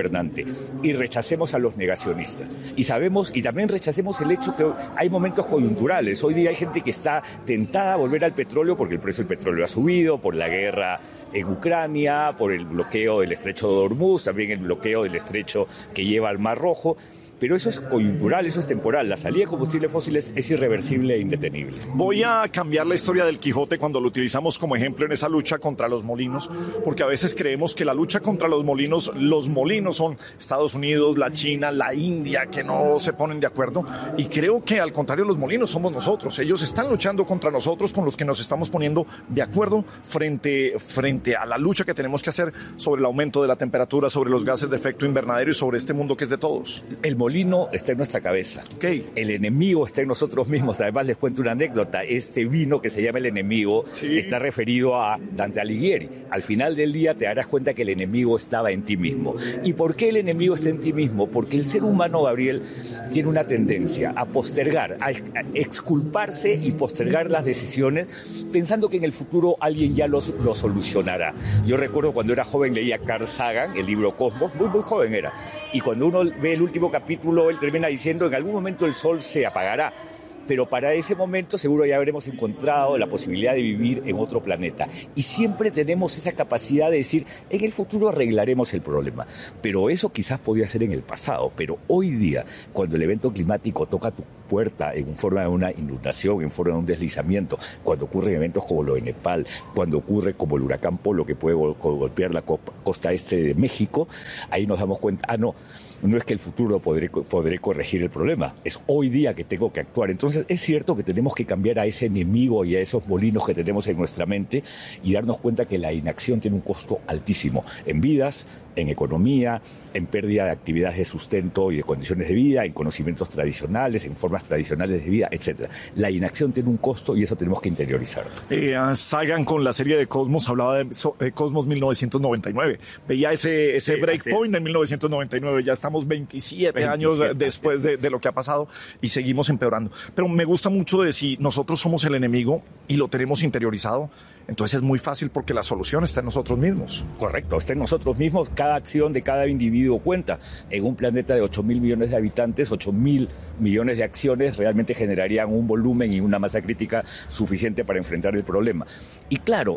Speaker 9: gobernante y rechacemos a los negacionistas. Y sabemos, y también rechacemos el hecho que hay momentos coyunturales. Hoy día hay gente que está tentada a volver al petróleo porque el precio del petróleo ha subido, por la guerra en Ucrania, por el bloqueo del estrecho de Hormuz, también el bloqueo del estrecho que lleva al Mar Rojo. Pero eso es coyuntural, eso es temporal. La salida de combustibles fósiles es irreversible e indetenible.
Speaker 18: Voy a cambiar la historia del Quijote cuando lo utilizamos como ejemplo en esa lucha contra los molinos, porque a veces creemos que la lucha contra los molinos, los molinos son Estados Unidos, la China, la India, que no se ponen de acuerdo. Y creo que al contrario, los molinos somos nosotros. Ellos están luchando contra nosotros, con los que nos estamos poniendo de acuerdo frente, frente a la lucha que tenemos que hacer sobre el aumento de la temperatura, sobre los gases de efecto invernadero y sobre este mundo que es de todos.
Speaker 9: El molino está en nuestra cabeza.
Speaker 18: Okay.
Speaker 9: El enemigo está en nosotros mismos. Además, les cuento una anécdota. Este vino que se llama El Enemigo sí. está referido a Dante Alighieri. Al final del día te darás cuenta que el enemigo estaba en ti mismo. ¿Y por qué el enemigo está en ti mismo? Porque el ser humano, Gabriel, tiene una tendencia a postergar, a exculparse y postergar las decisiones pensando que en el futuro alguien ya lo, lo solucionará. Yo recuerdo cuando era joven leía Carl Sagan, el libro Cosmos, muy muy joven era. Y cuando uno ve el último capítulo, él termina diciendo, en algún momento el sol se apagará, pero para ese momento seguro ya habremos encontrado la posibilidad de vivir en otro planeta. Y siempre tenemos esa capacidad de decir, en el futuro arreglaremos el problema. Pero eso quizás podía ser en el pasado, pero hoy día, cuando el evento climático toca tu puerta en forma de una inundación, en forma de un deslizamiento, cuando ocurren eventos como lo de Nepal, cuando ocurre como el huracán Polo que puede gol- golpear la costa este de México, ahí nos damos cuenta, ah, no, no es que el futuro podré, podré corregir el problema, es hoy día que tengo que actuar. Entonces es cierto que tenemos que cambiar a ese enemigo y a esos molinos que tenemos en nuestra mente y darnos cuenta que la inacción tiene un costo altísimo en vidas, en economía, en pérdida de actividades de sustento y de condiciones de vida, en conocimientos tradicionales, en formas tradicionales de vida, etcétera. La inacción tiene un costo y eso tenemos que interiorizar.
Speaker 18: Eh, Sagan con la serie de Cosmos hablaba de so, eh, Cosmos mil novecientos noventa y nueve. Veía ese, ese sí, breakpoint en mil novecientos noventa y nueve. Ya estamos veintisiete, veintisiete años después de, de lo que ha pasado y seguimos empeorando. Pero me gusta mucho de si nosotros somos el enemigo y lo tenemos interiorizado, entonces es muy fácil porque la solución está en nosotros mismos.
Speaker 9: Correcto, está en nosotros mismos. Cada acción de cada individuo cuenta. En un planeta de ocho mil millones de habitantes, ocho mil millones de acciones realmente generarían un volumen y una masa crítica suficiente para enfrentar el problema. Y claro,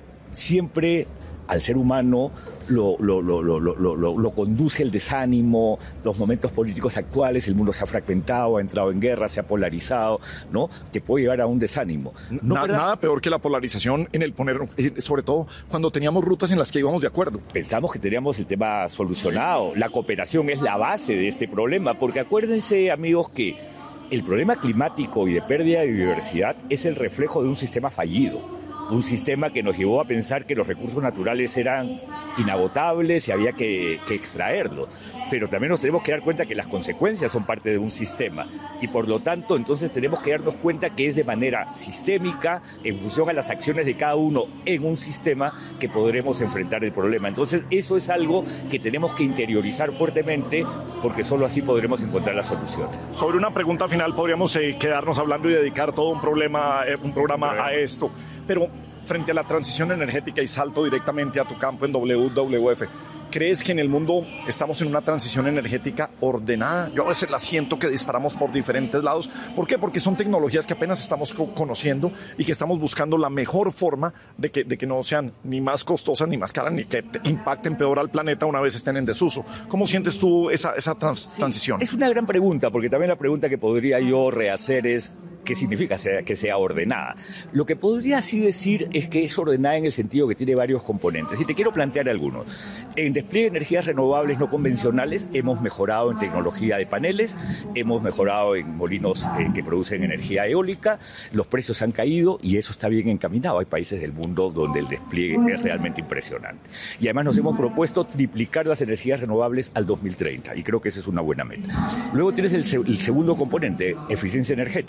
Speaker 9: siempre al ser humano lo, lo, lo, lo, lo, lo, lo conduce el desánimo, los momentos políticos actuales, el mundo se ha fragmentado, ha entrado en guerra, se ha polarizado, ¿no? Que puede llevar a un desánimo.
Speaker 18: No, Na, nada peor que la polarización en el poner, sobre todo cuando teníamos rutas en las que íbamos de acuerdo.
Speaker 9: Pensamos que teníamos el tema solucionado. La cooperación es la base de este problema, porque acuérdense, amigos, que el problema climático y de pérdida de biodiversidad es el reflejo de un sistema fallido. Un sistema que nos llevó a pensar que los recursos naturales eran inagotables y había que, que extraerlos. Pero también nos tenemos que dar cuenta que las consecuencias son parte de un sistema y por lo tanto entonces tenemos que darnos cuenta que es de manera sistémica, en función a las acciones de cada uno en un sistema, que podremos enfrentar el problema. Entonces eso es algo que tenemos que interiorizar fuertemente porque solo así podremos encontrar las soluciones.
Speaker 18: Sobre una pregunta final podríamos eh, quedarnos hablando y dedicar todo un, problema, eh, un programa a esto, pero frente a la transición energética y salto directamente a tu campo en W W F, ¿crees que en el mundo estamos en una transición energética ordenada? Yo a veces la siento que disparamos por diferentes lados. ¿Por qué? Porque son tecnologías que apenas estamos co- conociendo y que estamos buscando la mejor forma de que, de que no sean ni más costosas ni más caras, ni que impacten peor al planeta una vez estén en desuso. ¿Cómo sientes tú esa, esa trans- sí, transición?
Speaker 9: Es una gran pregunta, porque también la pregunta que podría yo rehacer es ¿qué significa que sea ordenada? Lo que podría así decir es que es ordenada en el sentido que tiene varios componentes. Y te quiero plantear algunos. En despliegue de energías renovables no convencionales hemos mejorado en tecnología de paneles, hemos mejorado en molinos eh, que producen energía eólica, los precios han caído y eso está bien encaminado. Hay países del mundo donde el despliegue es realmente impresionante. Y además nos hemos propuesto triplicar las energías renovables al dos mil treinta y creo que esa es una buena meta. Luego tienes el, el segundo componente, eficiencia energética,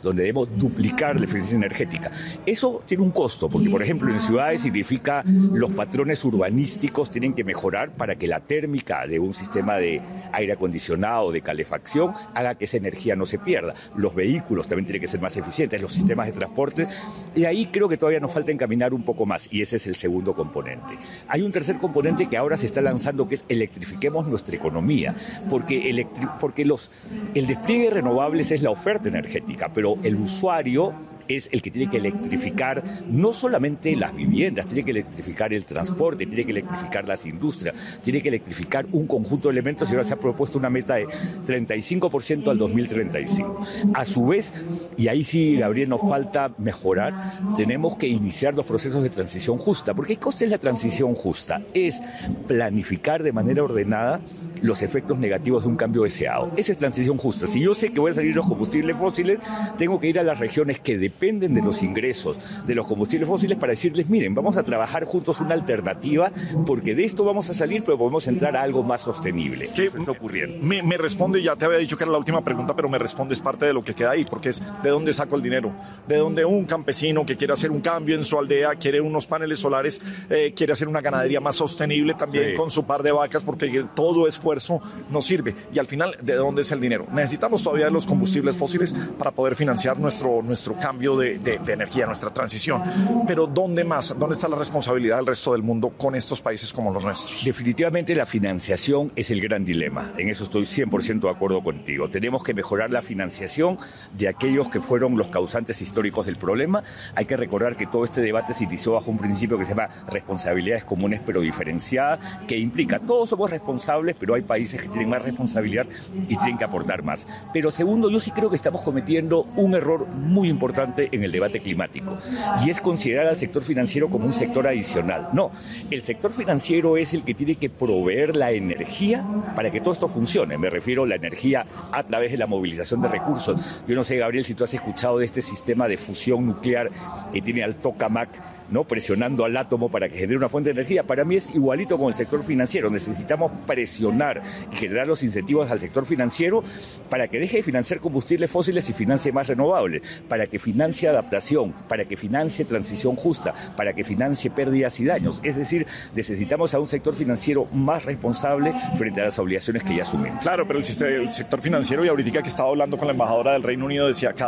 Speaker 9: donde debemos duplicar la eficiencia energética. Eso tiene un costo, porque por ejemplo en ciudades significa los patrones urbanísticos tienen que mejorar para que la térmica de un sistema de aire acondicionado, de calefacción, haga que esa energía no se pierda. Los vehículos también tienen que ser más eficientes, los sistemas de transporte, y ahí creo que todavía nos falta encaminar un poco más, y ese es el segundo componente. Hay un tercer componente que ahora se está lanzando, que es electrifiquemos nuestra economía, porque, electri- porque los, el despliegue de renovables es la oferta energética, pero el usuario es el que tiene que electrificar no solamente las viviendas, tiene que electrificar el transporte, tiene que electrificar las industrias, tiene que electrificar un conjunto de elementos, y ahora se ha propuesto una meta de treinta y cinco por ciento al dos mil treinta y cinco. A su vez, y ahí sí, Gabriel, nos falta mejorar, tenemos que iniciar los procesos de transición justa. Porque ¿qué cosa es la transición justa? Es planificar de manera ordenada los efectos negativos de un cambio deseado. Esa es transición justa. Si yo sé que voy a salir de los combustibles fósiles, tengo que ir a las regiones que dependen de los ingresos de los combustibles fósiles para decirles, miren, vamos a trabajar juntos una alternativa, porque de esto vamos a salir, pero podemos entrar a algo más sostenible.
Speaker 18: ¿Qué está ocurriendo? Me, me responde, ya te había dicho que era la última pregunta, pero me respondes parte de lo que queda ahí, porque es ¿de dónde saco el dinero? De dónde un campesino que quiere hacer un cambio en su aldea, quiere unos paneles solares, eh, quiere hacer una ganadería más sostenible también, sí, con su par de vacas, porque todo esfuerzo no sirve. Y al final, ¿de dónde es el dinero? Necesitamos todavía los combustibles fósiles para poder financiar nuestro, nuestro cambio de, de, de energía, nuestra transición. Pero ¿dónde más? ¿Dónde está la responsabilidad del resto del mundo con estos países como los nuestros?
Speaker 9: Definitivamente la financiación es el gran dilema. En eso estoy cien por ciento de acuerdo contigo. Tenemos que mejorar la financiación de aquellos que fueron los causantes históricos del problema. Hay que recordar que todo este debate se inició bajo un principio que se llama responsabilidades comunes pero diferenciadas, que implica todos somos responsables, pero hay países que tienen más responsabilidad y tienen que aportar más. Pero segundo, yo sí creo que estamos cometiendo un error muy importante en el debate climático, y es considerar al sector financiero como un sector adicional. No, el sector financiero es el que tiene que proveer la energía para que todo esto funcione. Me refiero a la energía a través de la movilización de recursos. Yo no sé, Gabriel, si tú has escuchado de este sistema de fusión nuclear que tiene al tokamak, ¿no?, presionando al átomo para que genere una fuente de energía. Para mí es igualito con el sector financiero. Necesitamos presionar y generar los incentivos al sector financiero para que deje de financiar combustibles fósiles y financie más renovables, para que financie adaptación, para que financie transición justa, para que financie pérdidas y daños. Es decir, necesitamos a un sector financiero más responsable frente a las obligaciones que ya asumimos.
Speaker 18: Claro, pero el, el sector financiero, y ahorita que estaba hablando con la embajadora del Reino Unido, decía,